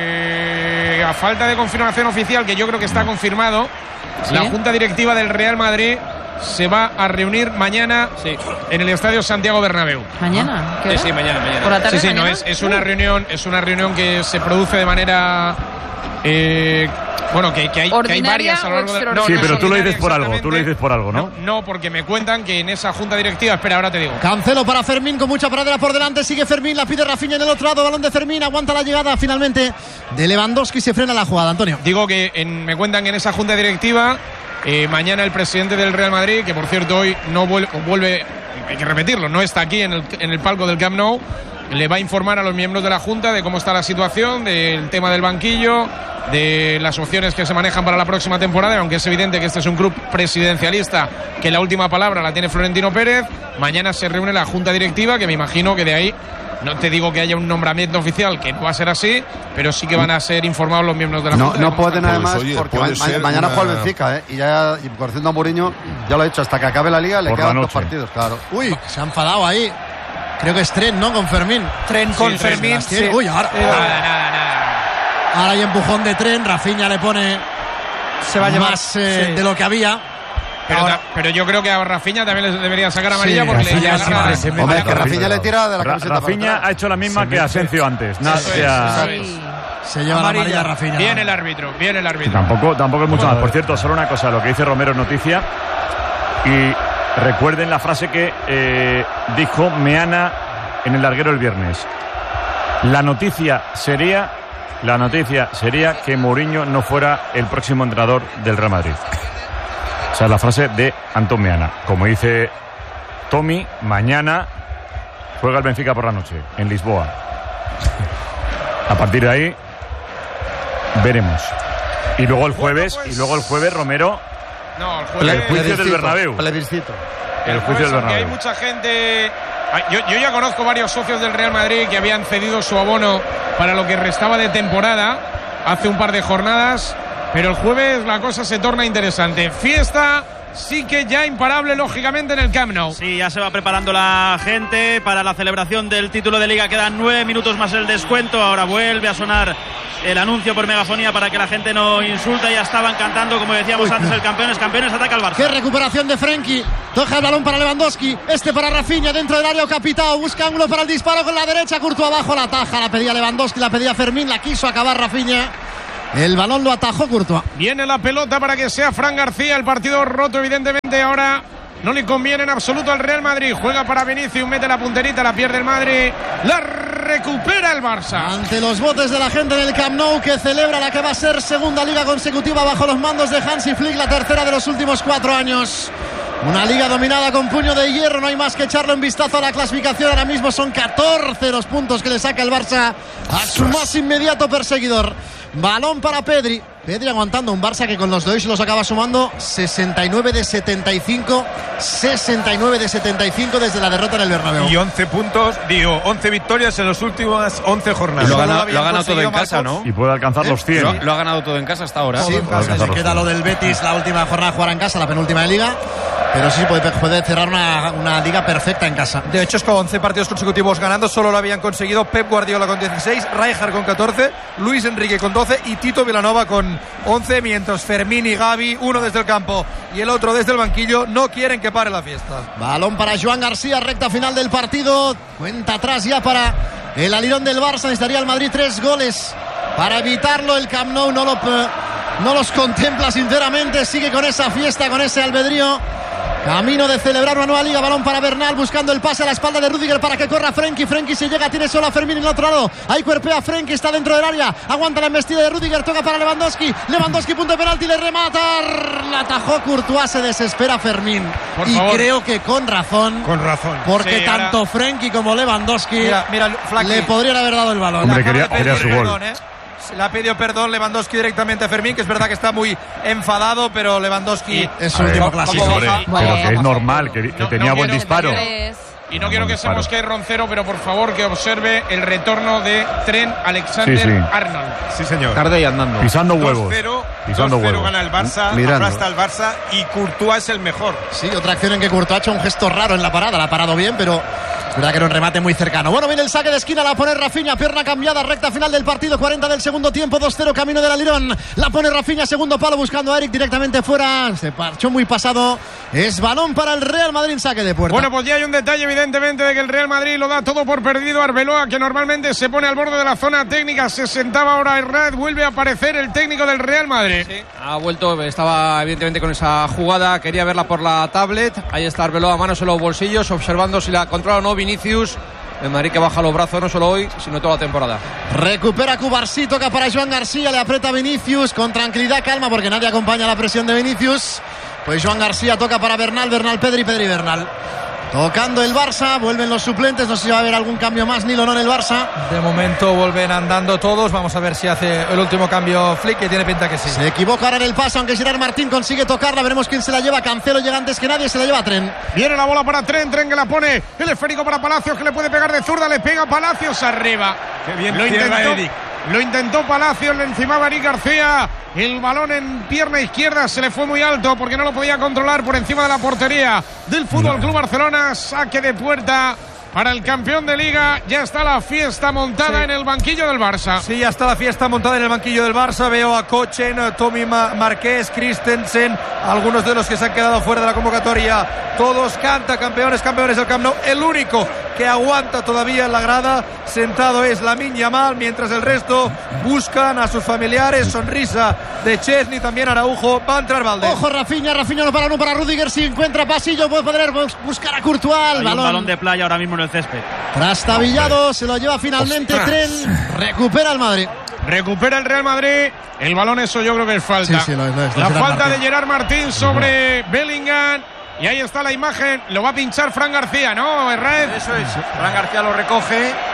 eh, a falta de confirmación oficial, que yo creo que está confirmado, ¿Sí? la Junta Directiva del Real Madrid se va a reunir mañana Sí. en el Estadio Santiago Bernabéu. ¿Mañana? ¿Qué Sí, hora? sí, mañana, mañana. ¿Por la tarde Sí, sí, no, mañana? es, es una reunión, es una reunión que se produce de manera eh, bueno, que, que hay, que hay ¿Ordinaria varias a lo o largo de extraordinaria? Sí, no es pero tú lo dices ordinaria por algo, tú lo exactamente. dices por algo, ¿no? No, no, porque me cuentan que en esa junta directiva, espera, ahora te digo. Cancelo para Fermín con mucha paradera por delante. Sigue Fermín, la pide Rafinha en el otro lado. Balón de Fermín, aguanta la llegada finalmente de Lewandowski. Se frena la jugada, Antonio. Digo que en- me cuentan que en esa junta directiva, eh, mañana el presidente del Real Madrid, que por cierto hoy no vuelve, vuelve, hay que repetirlo, no está aquí en el, en el palco del Camp Nou, le va a informar a los miembros de la junta de cómo está la situación, del tema del banquillo, de las opciones que se manejan para la próxima temporada, aunque es evidente que este es un club presidencialista, que la última palabra la tiene Florentino Pérez. Mañana se reúne la junta directiva, que me imagino que de ahí, no te digo que haya un nombramiento oficial, que no va a ser así, pero sí que van a ser informados los miembros de la No, junta. de no cómo pueden está. además, Pues, oye, porque puede ma- ser mañana una- juega el Benfica, ¿eh? Y ya, y conociendo a Mourinho, ya lo he hecho, hasta que acabe la liga le Por la quedan dos noche. partidos, claro. Uy, se ha enfadado ahí. Creo que es Tren, ¿no? Con Fermín. Tren con Sí, Fermín. las tiene. sí. Uy, ahora, Eh, Nada, nada, nada. ahora hay empujón de Tren. Rafinha le pone Se va a llevar más eh, sí. de lo que había. Pero, Ahora- ta- pero yo creo que a Rafinha también le debería sacar amarilla Sí, porque le Rafinha le siempre agarra- se mete Hombre, con que Rafinha Rafinha. le tira de la Ra- camiseta para Rafinha atrás. ha hecho la misma Se que mete. Asensio antes. Nada, Eso es, que a- eso es. Sí. Se lleva Amarilla. la amarilla Rafinha. Viene el árbitro, viene el árbitro. Tampoco, tampoco es mucho más. Por cierto, solo una cosa, lo que dice Romero es noticia. Y recuerden la frase que eh, dijo Meana en el larguero el viernes. La noticia sería, la noticia sería que Mourinho no fuera el próximo entrenador del Real Madrid. O sea, la frase de Antón Meana. Como dice Tommy, mañana juega el Benfica por la noche en Lisboa. A partir de ahí veremos. Y luego el jueves, pues- y luego el jueves Romero, No, el el jueves. juicio del Bernabéu. Plebiscito. El El juicio jueves, del aunque hay Bernabéu. mucha gente. Ay, Yo, yo ya conozco varios socios del Real Madrid que habían cedido su abono para lo que restaba de temporada hace un par de jornadas. Pero el jueves la cosa se torna interesante. Fiesta sí que ya imparable lógicamente en el Camp Nou. Sí, ya se va preparando la gente para la celebración del título de Liga. Quedan nueve minutos más el descuento. Ahora vuelve a sonar el anuncio por megafonía para que la gente no insulte. Ya estaban cantando, como decíamos Uy, antes, el campeones, campeones, ataca al Barça. Qué recuperación de Frenkie. Toca el balón para Lewandowski. Este para Rafinha dentro del área. Capitao busca ángulo para el disparo con la derecha. Courtois abajo, la taja. La pedía Lewandowski, la pedía Fermín. La quiso acabar Rafinha. El balón lo atajó Courtois. Viene la pelota para que sea Fran García. El partido roto, evidentemente. Ahora no le conviene en absoluto al Real Madrid. Juega para Vinicius, mete la punterita, la pierde el Madrid. La recupera el Barça. Ante los botes de la gente en el Camp Nou, que celebra la que va a ser segunda liga consecutiva bajo los mandos de Hansi Flick, la tercera de los últimos cuatro años. Una liga dominada con puño de hierro, no hay más que echarle un vistazo a la clasificación. Ahora mismo son catorce los puntos que le saca el Barça a su más inmediato perseguidor. Balón para Pedri. Pedri aguantando un Barça que con los dois los acaba sumando sesenta y nueve de setenta y cinco. sesenta y nueve de setenta y cinco desde la derrota en el Bernabéu. Y once puntos, digo, once victorias en las últimas once jornadas. Lo ha ganado, lo ha ganado todo en casa, ¿no? Y puede alcanzar ¿Eh? los cien. Lo, lo ha ganado todo en casa hasta ahora. Sí, pues se queda lo del Betis, la última jornada jugar en casa, la penúltima de liga. Pero sí puede, puede cerrar una, una liga perfecta en casa. De hecho, es con once partidos consecutivos ganando. Solo lo habían conseguido Pep Guardiola con dieciséis, Rijkaard con catorce, Luis Enrique con doce y Tito Vilanova con once. Mientras Fermín y Gavi, uno desde el campo y el otro desde el banquillo, no quieren que pare la fiesta. Balón para Joan García, recta final del partido. Cuenta atrás ya para el alirón del Barça. Necesitaría el Madrid tres goles para evitarlo. El Camp Nou no, lo, no los contempla sinceramente. Sigue con esa fiesta, con ese albedrío. Camino de celebrar una nueva liga. Balón para Bernal buscando el pase a la espalda de Rüdiger para que corra Frenkie. Frenkie se llega, tiene solo a Fermín en el otro lado. Ahí cuerpea Frenkie, está dentro del área. Aguanta la embestida de Rüdiger, toca para Lewandowski. Lewandowski, punto de penalti, le remata. La atajó Courtois, se desespera Fermín. Por y favor. Creo que con razón. Con razón. Porque sí, tanto ahora... Frenkie como Lewandowski mira, mira, le podrían haber dado el balón. Hombre, quería, quería su perdón, gol. ¿eh? Le ha pedido perdón Lewandowski directamente a Fermín, que es verdad que está muy enfadado, pero Lewandowski es su último clásico. Pero que es normal, que, que no, tenía no buen quiero, disparo. Y no quiero que se mosquee Roncero, pero por favor que observe el retorno de Trent Alexander-Arnold. Sí, sí. sí, señor. Tarde y andando. Pisando huevos. dos cero, Pisando dos cero huevos. gana el Barça, Mirando. aplasta el Barça y Courtois es el mejor. Sí, otra acción en que Courtois ha hecho un gesto raro en la parada. La ha parado bien, pero es verdad que era un remate muy cercano. Bueno, viene el saque de esquina, la pone Rafinha, pierna cambiada, recta final del partido, cuarenta del segundo tiempo, dos cero, camino del alirón. La pone Rafinha, segundo palo, buscando a Eric directamente fuera. Se parchó muy pasado. Es balón para el Real Madrid, saque de puerta. Bueno, pues ya hay un detalle evidentemente de que el Real Madrid lo da todo por perdido. Arbeloa, que normalmente se pone al borde de la zona técnica, se sentaba ahora Herrera, vuelve a aparecer el técnico del Real Madrid. Sí, ha vuelto, estaba evidentemente con esa jugada, quería verla por la tablet. Ahí está Arbeloa, manos en los bolsillos, observando si la controla o no Vinicius. El Madrid que baja los brazos no solo hoy, sino toda la temporada. Recupera Cubarsí, toca para Joan García, le aprieta Vinicius con tranquilidad, calma, porque nadie acompaña la presión de Vinicius. Pues Joan García toca para Bernal, Bernal, Pedri, Pedri, Bernal. Tocando el Barça, vuelven los suplentes, no sé si va a haber algún cambio más, Nilo, no en el Barça. De momento vuelven andando todos, vamos a ver si hace el último cambio Flick, que tiene pinta que sí. Se equivoca ahora en el paso, aunque Gerard Martín consigue tocarla, veremos quién se la lleva. Cancelo llega antes que nadie, se la lleva a Trent. Viene la bola para Trent, Trent que la pone, el esférico para Palacios, que le puede pegar de zurda, le pega Palacios arriba. Qué bien lo intentó, Eric. Lo intentó Palacios, le encimaba Eric García. El balón en pierna izquierda se le fue muy alto porque no lo podía controlar por encima de la portería del Fútbol Club Barcelona. Saque de puerta para el campeón de Liga. Ya está la fiesta montada sí. en el banquillo del Barça. Sí, ya está la fiesta montada en el banquillo del Barça. Veo a Kochen, Tommy Marqués, Christensen, algunos de los que se han quedado fuera de la convocatoria. Todos canta campeones, campeones del Camp Nou. El único que aguanta todavía en la grada sentado es Lamine Yamal, mientras el resto buscan a sus familiares. Sonrisa de Chesney, también Araujo. Va a entrar Valdés. Ojo, Rafinha, Rafinha no para, no para Rüdiger. Si encuentra pasillo puede poder buscar a Courtois. Hay balón. un balón de playa ahora mismo en el césped. Trastabillado, se lo lleva finalmente Trent. Recupera el Madrid. Recupera el Real Madrid. El balón, eso yo creo que es falta. Sí, sí, lo es, lo es, la Gerard falta Martín. de Gerard Martín sobre Bellingham. Y ahí está la imagen. Lo va a pinchar Fran García, ¿no, Herrera? Eso es. Fran García lo recoge.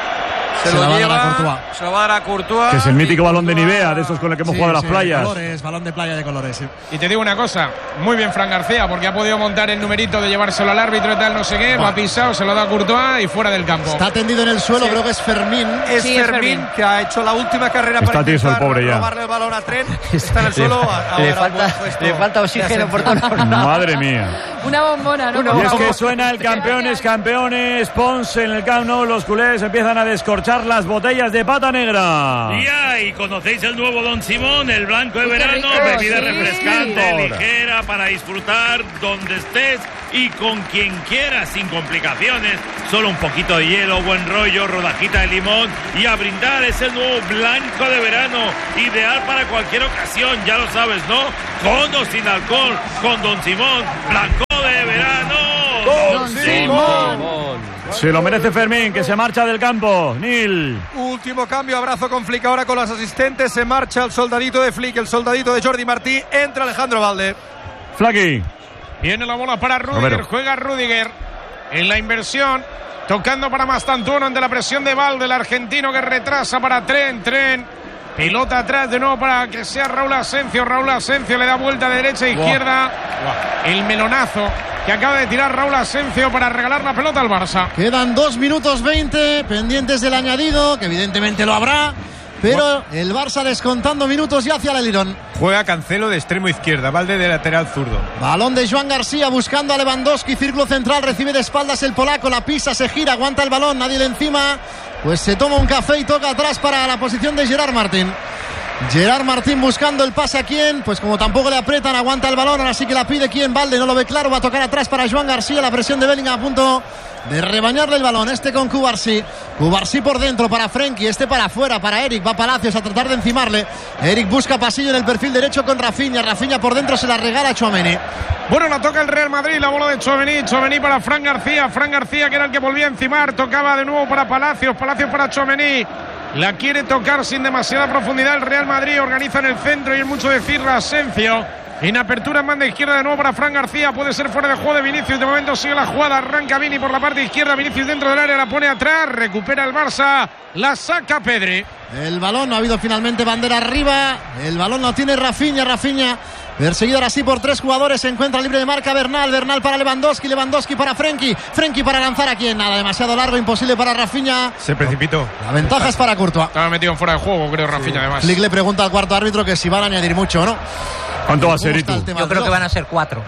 Se, se lo la va a lleva, dar a Courtois. se lo va a dar a Courtois. Que es el mítico balón de Nivea, de estos con los que hemos Sí, jugado en sí, las playas. De colores, balón de playa de colores, sí. Y te digo una cosa, muy bien Fran García, porque ha podido montar el numerito de llevárselo al árbitro y tal, no sé qué, lo ha pisado, se lo da a Courtois y fuera del campo. Está tendido en el suelo, Sí. creo que es Fermín. Es Sí, es Fermín, Fermín. que ha hecho la última carrera Está para tieso el intentar pobre ya. robarle el balón a Tren. Está en el suelo. a- le, ahora falta, buen puesto. le falta oxígeno por todos lados. Madre mía. Una bombona, ¿no? Y es que suena el campeones, campeones, Pons en el Camp Nou, los culés empiezan a descorchar las botellas de pata negra. Ya, y conocéis el nuevo Don Simón, el blanco de Qué verano, rico, bebida sí. refrescante, ligera para disfrutar donde estés y con quien quieras, sin complicaciones. Solo un poquito de hielo, buen rollo, rodajita de limón y a brindar. Es el nuevo blanco de verano, ideal para cualquier ocasión, ya lo sabes, ¿no? Con o sin alcohol, con Don Simón, blanco de verano. Don Simón. Se lo merece Fermín, que se marcha del campo. Nil. Último cambio, abrazo con Flick ahora con las asistentes. Se marcha el soldadito de Flick, el soldadito de Jordi Martí. Entra Alejandro Valde. Flaqui. Viene la bola para Rüdiger, Romero. juega Rüdiger en la inversión, tocando para Mastantuono ante la presión de Valde, el argentino que retrasa para Tren, Tren, pelota atrás de nuevo para que sea Raúl Asencio, Raúl Asencio le da vuelta de derecha a izquierda, el melonazo que acaba de tirar Raúl Asencio para regalar la pelota al Barça. Quedan dos minutos veinte, pendientes del añadido, que evidentemente lo habrá. Pero el Barça descontando minutos y hacia el Lirón. Juega Cancelo de extremo izquierda, Valde de lateral zurdo. Balón de Joan García buscando a Lewandowski, círculo central, recibe de espaldas el polaco, la pisa, se gira, aguanta el balón, nadie le encima. Pues se toma un café y toca atrás para la posición de Gerard Martín. Gerard Martín buscando el pase a quién, pues como tampoco le aprietan, aguanta el balón, ahora sí que la pide quién, Valde, no lo ve claro, va a tocar atrás para Joan García, la presión de Bellingham a punto de rebañarle el balón, este con Cubarsí, Cubarsí por dentro para Frenkie, este para afuera, para Eric, va Palacios a tratar de encimarle, Eric busca pasillo en el perfil derecho con Rafinha, Rafinha por dentro se la regala a Tchouaméni. Bueno, la toca el Real Madrid, la bola de Tchouaméni, Tchouaméni para Fran García, Fran García que era el que volvía a encimar, tocaba de nuevo para Palacios, Palacios para Tchouaméni. La quiere tocar sin demasiada profundidad el Real Madrid, organiza en el centro y es mucho decir Asencio. En apertura en banda izquierda de nuevo para Fran García, puede ser fuera de juego de Vinicius, de momento sigue la jugada, arranca Vini por la parte izquierda, Vinicius dentro del área, la pone atrás, recupera el Barça, la saca Pedri. El balón, no ha habido finalmente bandera arriba, el balón lo tiene Rafinha, Rafinha perseguido ahora sí por tres jugadores, se encuentra libre de marca Bernal, Bernal para Lewandowski, Lewandowski para Frenkie, Frenkie para lanzar a quien, nada, demasiado largo, imposible para Rafinha. Se precipitó. La ventaja es para Courtois. Estaba metido en fuera de juego, creo, Rafinha, sí. Además. Flick le pregunta al cuarto árbitro que si van a añadir mucho o no. ¿Cuánto va a ser, Itu? Yo creo que van a ser cuatro.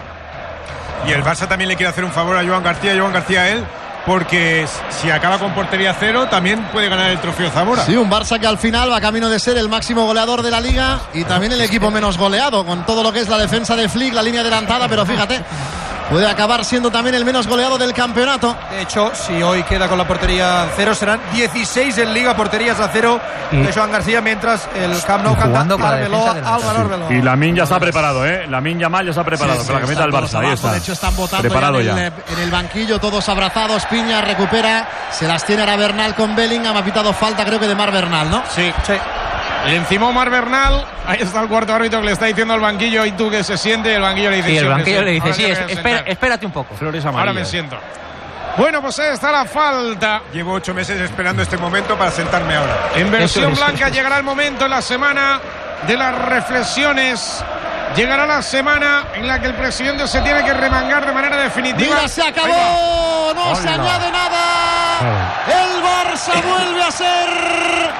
Y el Barça también le quiere hacer un favor a Joan García, Joan García a él, porque si acaba con portería cero, también puede ganar el trofeo Zamora. Sí, un Barça que al final va camino de ser el máximo goleador de la Liga y también el equipo menos goleado, con todo lo que es la defensa de Flick, la línea adelantada, pero fíjate, puede acabar siendo también el menos goleado del campeonato. De hecho, si hoy queda con la portería cero, serán dieciséis en Liga, porterías a cero de Joan García, mientras el Camp Nou canta Arbeloa, Álvaro Arbeloa. Y Lamine ya está preparado, ¿eh? Lamine Yamal ya está preparado, Sí, sí, con la camiseta del están todos Barça, ahí abajo, está. de hecho están votando preparado ya en, ya. El, en el banquillo, todos abrazados. Piña recupera, se las tiene ahora Bernal con Bellingham, ha pitado falta creo que de Mar Bernal, ¿no? Sí, sí. Le encimó Omar Bernal, ahí está el cuarto árbitro que le está diciendo al banquillo, y tú que se siente, y el banquillo le dice sí, el sí, banquillo sí. le dice Ahora sí, te es, voy a espera, sentar. espérate un poco. Flores Ahora amarillas. me siento. Bueno, pues ahí está la falta. Llevo ocho meses esperando este momento para sentarme ahora. En versión Eso es. blanca llegará el momento en la semana de las reflexiones. Llegará la semana en la que el presidente se tiene que remangar de manera definitiva. Mira, se acabó, no se añade nada. El Barça vuelve a ser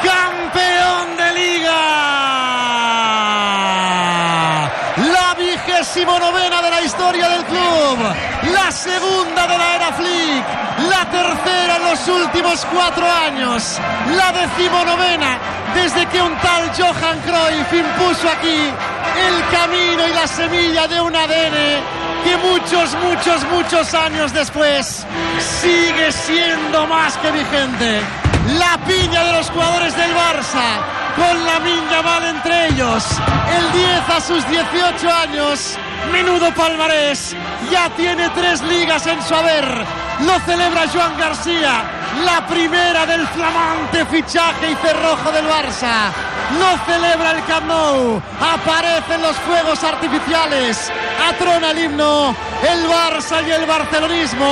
campeón de Liga. La vigésimo novena de la historia del club, la segunda de la era Flick, la tercera en los últimos cuatro años, la decimonovena desde que un tal Johan Cruyff impuso aquí el camino y la semilla de un A D N que muchos, muchos, muchos años después sigue siendo más que vigente. La piña de los jugadores del Barça, con Lamine Yamal entre ellos, el diez a sus dieciocho años, menudo palmarés, ya tiene tres ligas en su haber, lo celebra Joan García, la primera del flamante fichaje y cerrojo del Barça, lo celebra el Camp Nou, aparecen los fuegos artificiales, atrona el himno, el Barça y el barcelonismo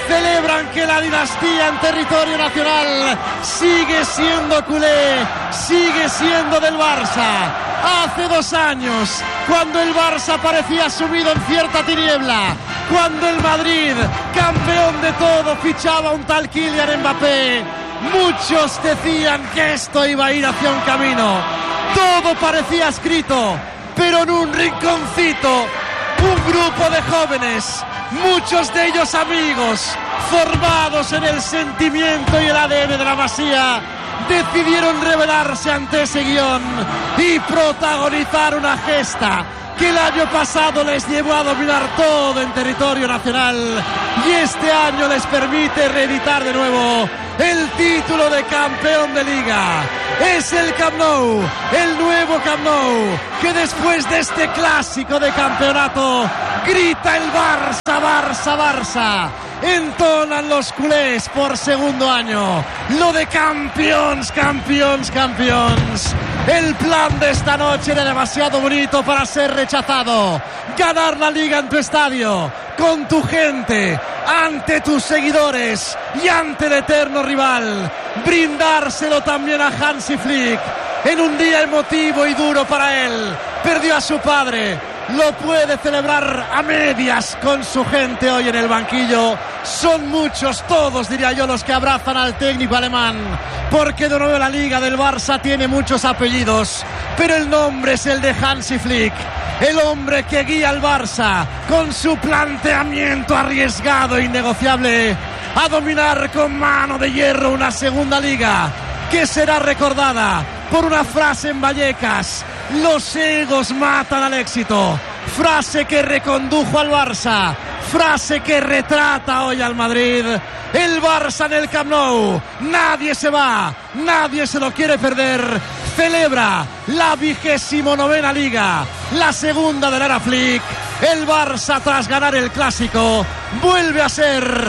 celebran que la dinastía en territorio nacional sigue siendo culé, sigue siendo del Barça. Hace dos años, cuando el Barça parecía sumido en cierta tiniebla, cuando el Madrid, campeón de todo, fichaba un tal Kylian Mbappé, muchos decían que esto iba a ir hacia un camino. Todo parecía escrito, pero en un rinconcito, un grupo de jóvenes, muchos de ellos amigos, formados en el sentimiento y el A D N de la Masía, decidieron rebelarse ante ese guión y protagonizar una gesta que el año pasado les llevó a dominar todo en territorio nacional y este año les permite reeditar de nuevo el título de campeón de Liga. Es el Camp Nou, el nuevo Camp Nou, que después de este clásico de campeonato grita el Barça, Barça, Barça. Entonan los culés por segundo año lo de campeones, campeones, campeones. El plan de esta noche era demasiado bonito para ser rechazado. Ganar la Liga en tu estadio, con tu gente, ante tus seguidores y ante el eterno rival. Brindárselo también a Hansi Flick en un día emotivo y duro para él. Perdió a su padre. Lo puede celebrar a medias con su gente hoy en el banquillo. Son muchos, todos diría yo, los que abrazan al técnico alemán, porque de nuevo la Liga del Barça tiene muchos apellidos, pero el nombre es el de Hansi Flick, el hombre que guía al Barça con su planteamiento arriesgado e innegociable a dominar con mano de hierro una segunda Liga que será recordada por una frase en Vallecas: los egos matan al éxito. Frase que recondujo al Barça, frase que retrata hoy al Madrid. El Barça en el Camp Nou, nadie se va, nadie se lo quiere perder. Celebra la vigésimo novena Liga, la segunda de la era Flick. El Barça, tras ganar el Clásico, vuelve a ser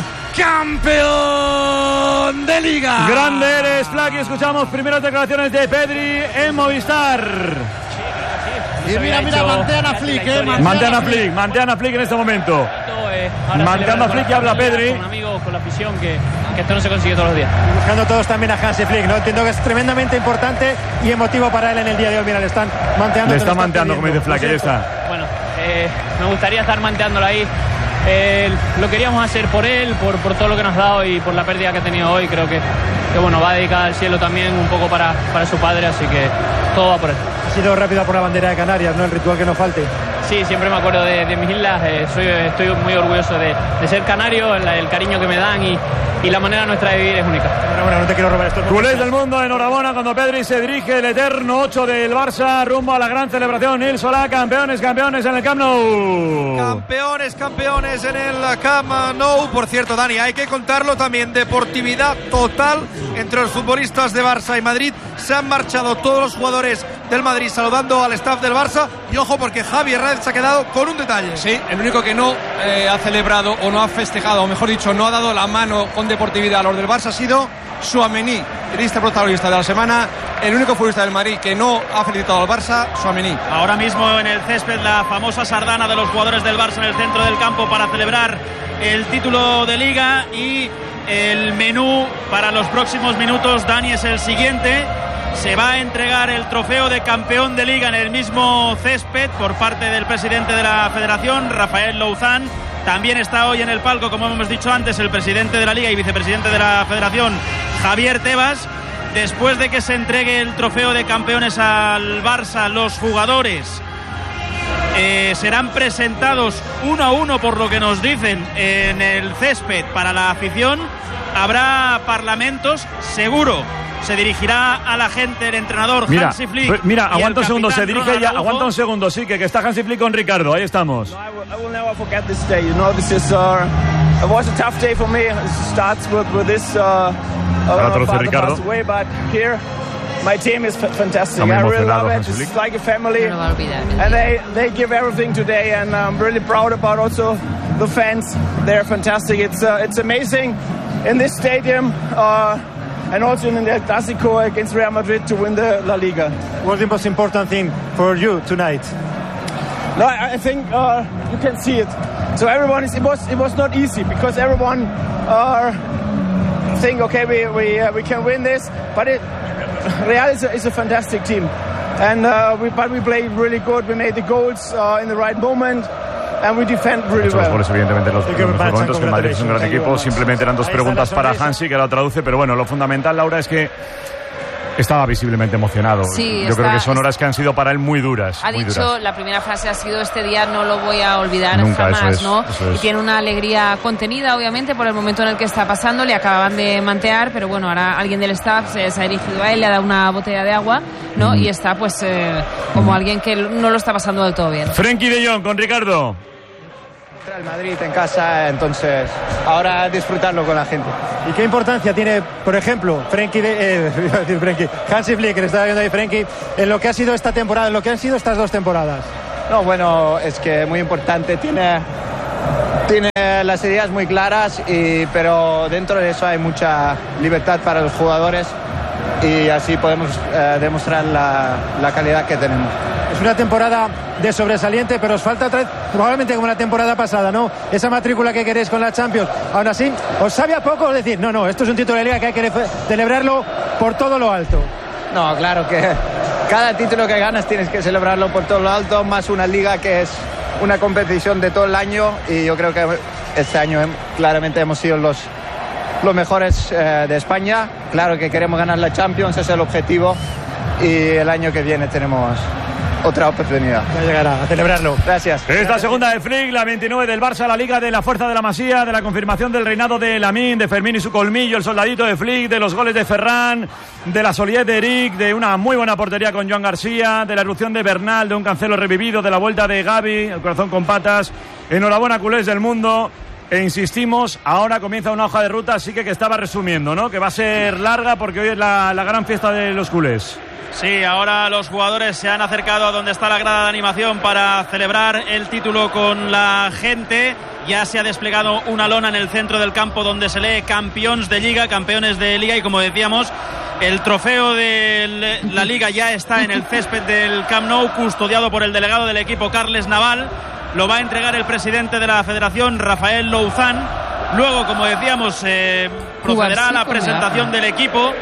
campeón de Liga. Grande eres, Flaky. Escuchamos primeras declaraciones de Pedri en Movistar. Y mira, mira, mantean a Flick, eh. Mantean a Flick, mantean a Flick en este momento. Mantean a Flick y habla Pedri. Con amigos, con la afición, que, que esto no se consigue todos los días. Buscando todos también a Hansi Flick, ¿no? Entiendo que es tremendamente importante y emotivo para él en el día de hoy. Mira, le están manteando. Le está manteando, como dice Flack, ahí está. Bueno, eh, me gustaría estar manteándolo ahí. Eh, lo queríamos hacer por él, por, por todo lo que nos ha dado y por la pérdida que ha tenido hoy. Creo que, que bueno, va a dedicar al cielo también un poco para, para su padre, así que todo va por él. Ha sido rápida por la bandera de Canarias, ¿no? El ritual que no falte. Sí, siempre me acuerdo de, de mis islas. Eh, soy, estoy muy orgulloso de, de ser canario, el, el cariño que me dan y, y la manera nuestra de vivir es única. Bueno, bueno, no te quiero robar esto. Culés del mundo, enhorabuena cuando Pedri se dirige el eterno ocho del Barça rumbo a la gran celebración. Nil Solá, campeones, campeones en el Camp Nou. Campeones, campeones en el Camp Nou. Por cierto, Dani, hay que contarlo también. Deportividad total entre los futbolistas de Barça y Madrid. Se han marchado todos los jugadores del Madrid saludando al staff del Barça. Y ojo, porque Javi Hernández se ha quedado con un detalle. Sí, el único que no eh, ha celebrado o no ha festejado, o mejor dicho, no ha dado la mano con deportividad a los del Barça ha sido Tchouaméni, triste protagonista de la semana. El único futbolista del Madrid que no ha felicitado al Barça, Tchouaméni. Ahora mismo en el césped la famosa sardana de los jugadores del Barça en el centro del campo para celebrar el título de Liga. Y el menú para los próximos minutos, Dani, es el siguiente. Se va a entregar el trofeo de campeón de Liga en el mismo césped por parte del presidente de la Federación, Rafael Louzán. También está hoy en el palco, como hemos dicho antes, el presidente de la Liga y vicepresidente de la Federación, Javier Tebas. Después de que se entregue el trofeo de campeones al Barça, los jugadores eh, serán presentados uno a uno, por lo que nos dicen, en el césped para la afición. Habrá parlamentos, seguro. Se dirigirá a la gente el entrenador mira, Hansi Flick. Mira, aguanta un segundo, se dirige ya, aguanta un segundo, sí, que, que está Hansi Flick con Ricardo, ahí estamos. No, I, will, I will never forget this day. You know, this is uh, it was a tough day for me. It starts with with this uh, uh Ricardo. Way, but here my team is f- fantastic. I really love it. It's like a family, and they they give everything today, and I'm really proud about also the fans. They're fantastic. It's uh, it's amazing in this stadium. Uh, And also in the Clásico against Real Madrid to win the La Liga. What's the most important thing for you tonight? No, I think uh, you can see it. so everyone is, it was it was not easy because everyone uh, think okay we we uh, we can win this, but it, Real is a, is a fantastic team, and uh, we but we played really good. We made the goals uh, in the right moment. And we defend really well. Los goles, evidentemente, los, los momentos que el Madrid es un gran equipo. Simplemente eran dos preguntas para Hansi, que la traduce, pero bueno, lo fundamental, Laura, es que estaba visiblemente emocionado. Sí, Yo está, creo que son horas que han sido para él muy duras. Ha muy dicho, duras. la primera frase ha sido: este día no lo voy a olvidar Nunca, jamás, eso es, ¿no? eso es. Y tiene una alegría contenida, obviamente, por el momento en el que está pasando. Le acababan de mantear, pero bueno, ahora alguien del staff se, se ha dirigido a él, le ha dado una botella de agua, ¿no? Mm. Y está, pues, eh, como mm. alguien que no lo está pasando del todo bien. Frenkie de Jong con Ricardo. El Madrid en casa, entonces ahora disfrutarlo con la gente. ¿Y qué importancia tiene, por ejemplo, Frenkie de, eh, iba a decir Frenkie, Hansi Flick, que le estaba viendo ahí Frenkie, en lo que ha sido esta temporada, en lo que han sido estas dos temporadas? No, bueno, es que muy importante, tiene, tiene las ideas muy claras, y, pero dentro de eso hay mucha libertad para los jugadores y así podemos eh, demostrar la, la calidad que tenemos. Es una temporada de sobresaliente, pero os falta otra vez, probablemente como la temporada pasada, ¿no? Esa matrícula que queréis con la Champions. Aún así, ¿os sabe a poco decir, no, no, esto es un título de liga que hay que celebrarlo por todo lo alto? No, claro que cada título que ganas tienes que celebrarlo por todo lo alto, más una liga que es una competición de todo el año, y yo creo que este año claramente hemos sido los, los mejores eh, de España. Claro que queremos ganar la Champions, ese es el objetivo, y el año que viene tenemos otra oportunidad. Ya llegará, a celebrarlo. Gracias. Esta segunda de Flick, la veintinueve del Barça, la Liga de la Fuerza de la Masía, de la confirmación del reinado de Lamine, de Fermín y su colmillo, el soldadito de Flick, de los goles de Ferran, de la solidez de Eric, de una muy buena portería con Joan García, de la erupción de Bernal, de un Cancelo revivido, de la vuelta de Gavi, el corazón con patas. Enhorabuena, culés del mundo. E insistimos, ahora comienza una hoja de ruta, así que que estaba resumiendo, ¿no? Que va a ser larga porque hoy es la, la gran fiesta de los culés. Sí, ahora los jugadores se han acercado a donde está la grada de animación para celebrar el título con la gente. Ya se ha desplegado una lona en el centro del campo donde se lee campeones de Liga, campeones de Liga, y como decíamos, el trofeo de la Liga ya está en el césped del Camp Nou, custodiado por el delegado del equipo, Carles Naval. Lo va a entregar el presidente de la federación, Rafael Louzán. Luego, como decíamos, eh, procederá a la presentación del equipo.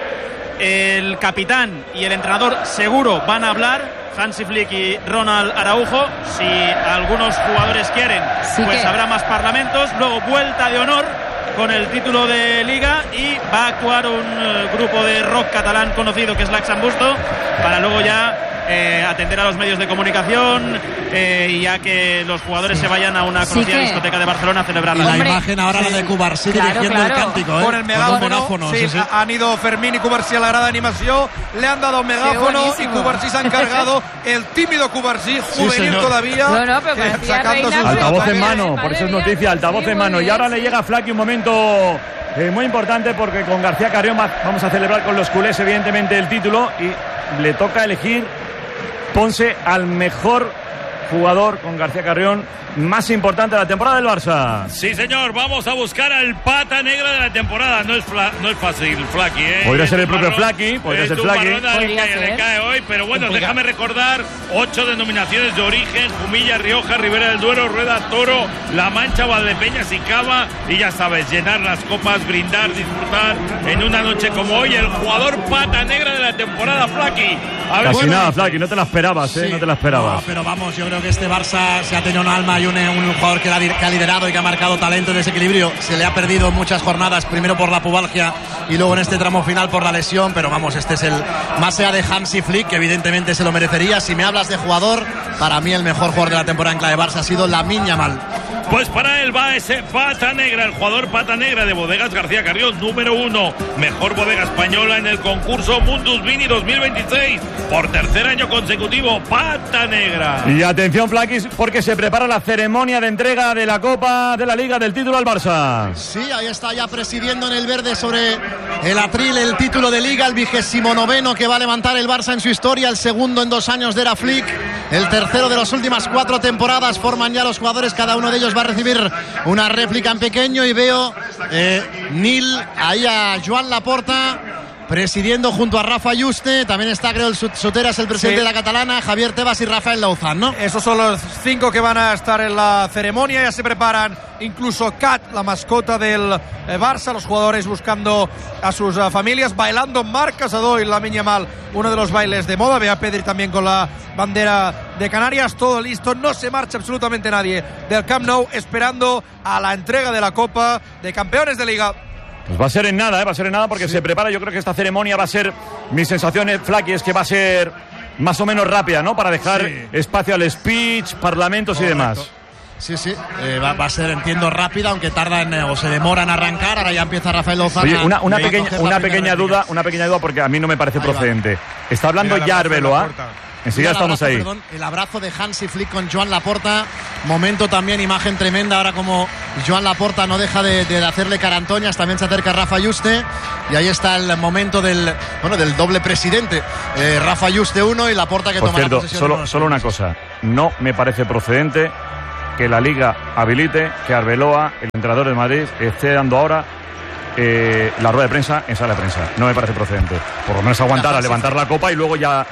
El capitán y el entrenador seguro van a hablar, Hansi Flick y Ronald Araujo. Si algunos jugadores quieren, sí, pues que habrá más parlamentos. Luego vuelta de honor con el título de Liga, y va a actuar un uh, grupo de rock catalán conocido, que es l'Axambusto, para luego ya Eh, atender a los medios de comunicación, eh, y ya que los jugadores se vayan a una conocida sí discoteca de Barcelona a celebrar la, la Hombre, imagen ahora sí, la de Cubarsí claro, dirigiendo claro. el cántico, ¿eh? Con el megáfono, con megáfono sí, sí, sí. Han ido Fermín y Cubarsí a la grada de animación, le han dado megáfono y Cubarsí se ha encargado, el tímido Cubarsí, juvenil sí, todavía, no, no, pero eh, sacando sus altavoz en mano, por eso es noticia, altavoz en mano. Y ahora le llega a Flaky un momento eh, muy importante, porque con García Carrión vamos a celebrar con los culés evidentemente el título, y le toca elegir Ponce al mejor jugador con García Carrión más importante de la temporada del Barça. Sí, señor, vamos a buscar al pata negra de la temporada. No es, fla, no es fácil, Flaky, ¿eh? Podría ser el propio Flaky, podría ser Flaky. Que le cae hoy, pero bueno, Complicado. Déjame recordar ocho denominaciones de origen: Jumilla, Rioja, Ribera del Duero, Rueda, Toro, La Mancha, Valdepeñas y Cava. Y ya sabes, llenar las copas, brindar, disfrutar en una noche como hoy. El jugador pata negra de la temporada, Flaky. A ver, Casi bueno, nada, Flaky, no te la esperabas, ¿eh? Sí. No te la esperabas. No, pero vamos, yo creo que este Barça se ha tenido un alma y un, un jugador que, la, que ha liderado y que ha marcado talento y desequilibrio. Se le ha perdido muchas jornadas, primero por la pubalgia y luego en este tramo final por la lesión, pero vamos, este es el más allá de Hansi Flick, que evidentemente se lo merecería. Si me hablas de jugador, para mí el mejor jugador de la temporada en clave Barça ha sido Lamine Yamal. Pues para él va ese pata negra, el jugador pata negra de Bodegas García Carrión, número uno, mejor bodega española en el concurso Mundus Vini dos mil veintiséis, por tercer año consecutivo, pata negra. Y atención, Flaquis, porque se prepara la ceremonia de entrega de la Copa de la Liga del título al Barça. Sí, ahí está ya presidiendo en el verde sobre el atril el título de Liga, el vigésimo noveno que va a levantar el Barça en su historia, el segundo en dos años de Era Flick, el tercero de las últimas cuatro temporadas. Forman ya los jugadores, cada uno de ellos va a recibir una réplica en pequeño, y veo eh, Nil ahí a Joan Laporta presidiendo junto a Rafa Yuste. También está, creo, el Soteras, el presidente sí. de la Catalana, Javier Tebas y Rafael Lauzán, ¿no? Esos son los cinco que van a estar en la ceremonia. Ya se preparan, incluso Kat, la mascota del eh, Barça, los jugadores buscando a sus uh, familias, bailando Marc Casadó y Lamine Yamal, uno de los bailes de moda. Ve a Pedri también con la bandera de Canarias. Todo listo, no se marcha absolutamente nadie del Camp Nou, esperando a la entrega de la Copa de Campeones de Liga. Pues va a ser en nada, ¿eh? va a ser en nada porque sí. se prepara. Yo creo que esta ceremonia va a ser, mi sensación, Flaky, es que va a ser más o menos rápida, ¿no? Para dejar sí. espacio al speech, parlamentos Correcto. y demás. Sí, sí, eh, va, va a ser, entiendo, rápida, aunque tardan eh, o se demoran a arrancar. Ahora ya empieza Rafael Lozano. Oye, una, una pequeña, una pequeña duda, una pequeña duda porque a mí no me parece ahí procedente. Va. Está hablando ya Arbeloa. Enseguida estamos abrazo, ahí. Perdón, el abrazo de Hansi Flick con Joan Laporta. Momento también, imagen tremenda. Ahora como Joan Laporta no deja de, de hacerle carantoñas. También se acerca Rafa Yuste. Y ahí está el momento del bueno del doble presidente. Eh, Rafa Yuste uno y Laporta que Por toma cierto, la posesión. Solo, solo una cosa. No me parece procedente que la Liga habilite que Arbeloa, el entrenador de Madrid, esté dando ahora eh, la rueda de prensa en sala de prensa. No me parece procedente. Por lo menos aguantar a levantar la copa y luego ya...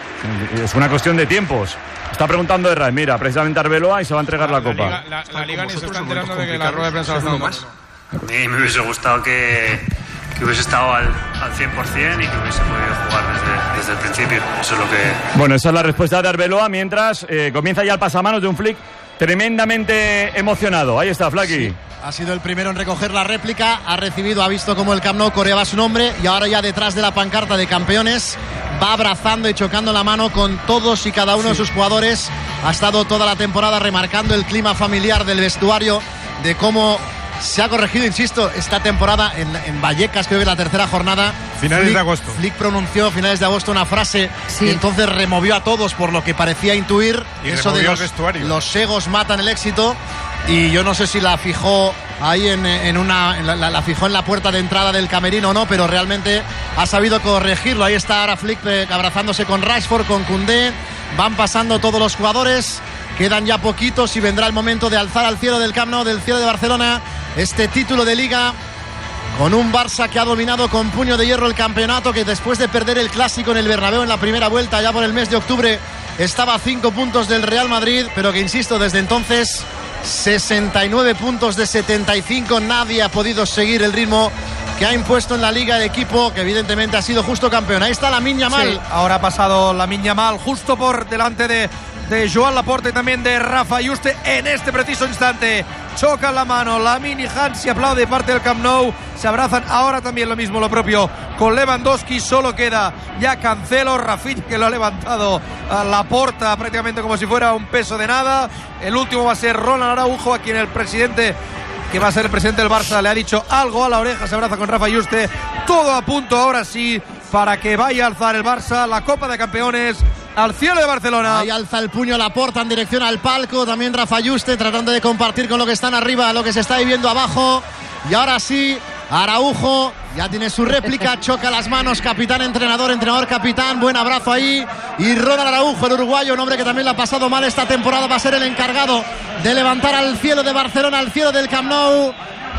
Es una cuestión de tiempos. Está preguntando Herrera, mira, precisamente Arbeloa y se va a entregar la, la copa. Liga, la, la Liga ni se está enterando de que la rueda de prensa lo está dando más. A mí me hubiese gustado que, que hubiese estado al, al cien por ciento y que hubiese podido jugar desde, desde el principio. Eso es lo que... Bueno, esa es la respuesta de Arbeloa mientras eh, comienza ya el pasamanos de un Flick tremendamente emocionado. Ahí está, Flaky. Sí. Ha sido el primero en recoger la réplica, ha recibido, ha visto cómo el Camp Nou coreaba su nombre y ahora ya detrás de la pancarta de campeones va abrazando y chocando la mano con todos y cada uno sí. de sus jugadores. Ha estado toda la temporada remarcando el clima familiar del vestuario, de cómo se ha corregido, insisto, esta temporada en, en Vallecas, creo que la tercera jornada. Finales Flick, de agosto. Flick pronunció finales de agosto una frase sí. que entonces removió a todos por lo que parecía intuir. Y eso de los, los egos matan el éxito. Y yo no sé si la fijó ahí en, en una en la, la fijó en la puerta de entrada del camerino o no, pero realmente ha sabido corregirlo. Ahí está ahora Flick eh, abrazándose con Rashford, con Koundé. Van pasando todos los jugadores. Quedan ya poquitos y vendrá el momento de alzar al cielo del Camp Nou, del cielo de Barcelona, este título de Liga con un Barça que ha dominado con puño de hierro el campeonato, que después de perder el Clásico en el Bernabéu en la primera vuelta ya por el mes de octubre estaba a cinco puntos del Real Madrid, pero que, insisto, desde entonces sesenta y nueve puntos de setenta y cinco. Nadie ha podido seguir el ritmo que ha impuesto en la Liga el equipo, que evidentemente ha sido justo campeón. Ahí está Lamine Yamal. Sí, ahora ha pasado Lamine Yamal justo por delante de, de Joan Laporta y también de Rafa Yuste en este preciso instante. Chocan la mano Lamine y Hansi, aplaude de parte del Camp Nou. Se abrazan ahora también lo mismo, lo propio con Lewandowski. Solo queda ya Cancelo, Rafinha, que lo ha levantado a Laporta prácticamente como si fuera un peso de nada. El último va a ser Ronald Araujo, a quien el presidente, que va a ser el presidente del Barça, le ha dicho algo a la oreja. Se abraza con Rafa Yuste. Todo a punto ahora sí para que vaya a alzar el Barça la Copa de Campeones al cielo de Barcelona. Ahí alza el puño Laporta en dirección al palco. También Rafa Yuste tratando de compartir con lo que están arriba lo que se está viviendo abajo. Y ahora sí, Araujo ya tiene su réplica, choca las manos, capitán, entrenador, entrenador, capitán, buen abrazo ahí. Y Ronald Araujo, el uruguayo, un hombre que también le ha pasado mal esta temporada, va a ser el encargado de levantar al cielo de Barcelona, al cielo del Camp Nou,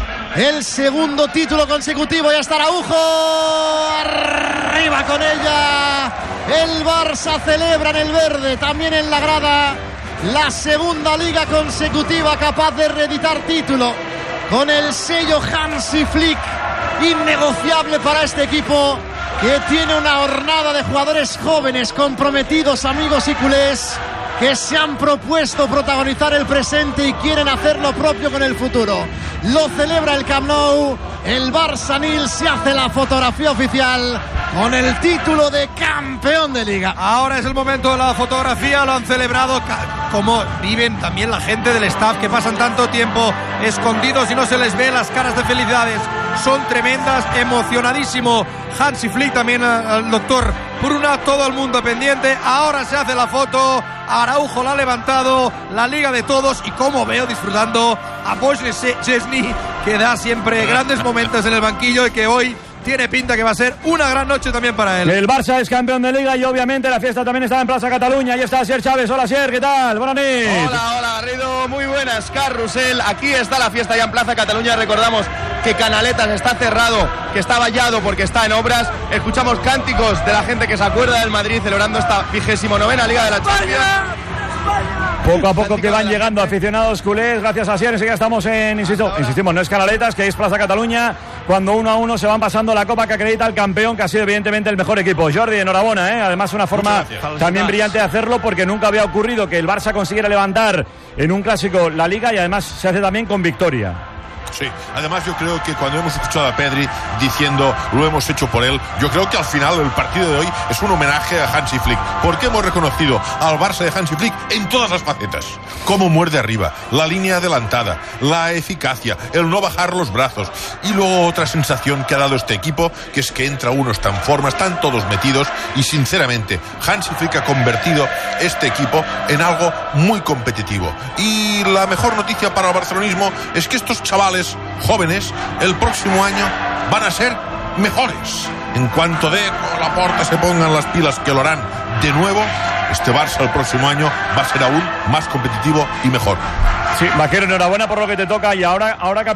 el segundo título consecutivo. Ya está Araujo, arriba con ella. El Barça celebra en el verde, también en la grada, la segunda liga consecutiva capaz de reeditar título, con el sello Hansi Flick, innegociable para este equipo, que tiene una hornada de jugadores jóvenes, comprometidos, amigos y culés, que se han propuesto protagonizar el presente y quieren hacer lo propio con el futuro. Lo celebra el Camp Nou, el Barça Nil se hace la fotografía oficial con el título de campeón de Liga. Ahora es el momento de la fotografía, lo han celebrado, como viven también la gente del staff, que pasan tanto tiempo escondidos y no se les ve las caras de felicidades. Son tremendas, emocionadísimo Hansi Flick, también el doctor Bruna, todo el mundo pendiente. Ahora se hace la foto, Araujo la ha levantado, la liga de todos, y como veo disfrutando a Bosch Chesney, que da siempre grandes momentos en el banquillo y que hoy tiene pinta que va a ser una gran noche también para él. El Barça es campeón de Liga y obviamente la fiesta también está en Plaza Cataluña. Ahí está Asier Chávez. Hola Asier, ¿qué tal? Buenas noches. Hola, hola Garrido, muy buenas. Carrusel, aquí está la fiesta ya en Plaza Cataluña. Recordamos que Canaletas está cerrado, que está vallado porque está en obras. Escuchamos cánticos de la gente que se acuerda del Madrid celebrando esta vigésimo novena Liga de la Champions. Poco a poco que van llegando aficionados culés, gracias a Sierra, ya estamos en, insisto, insistimos, no es Canaletas, que es Plaza Cataluña, cuando uno a uno se van pasando la copa que acredita al campeón, que ha sido evidentemente el mejor equipo. Jordi, enhorabuena, ¿eh? Además una forma también brillante de hacerlo, porque nunca había ocurrido que el Barça consiguiera levantar en un clásico la Liga, y además se hace también con victoria. Sí, además yo creo que cuando hemos escuchado a Pedri diciendo lo hemos hecho por él, yo creo que al final el partido de hoy es un homenaje a Hansi Flick, porque hemos reconocido al Barça de Hansi Flick en todas las facetas. Cómo muerde arriba, la línea adelantada, la eficacia, el no bajar los brazos, y luego otra sensación que ha dado este equipo, que es que entra uno, está en forma, están todos metidos, y sinceramente Hansi Flick ha convertido este equipo en algo muy competitivo. Y la mejor noticia para el barcelonismo es que estos chavales jóvenes el próximo año van a ser mejores. En cuanto de Laporta se pongan las pilas, que lo harán de nuevo, este Barça el próximo año va a ser aún más competitivo y mejor. Sí, Vaquero, enhorabuena por lo que te toca, y ahora, ahora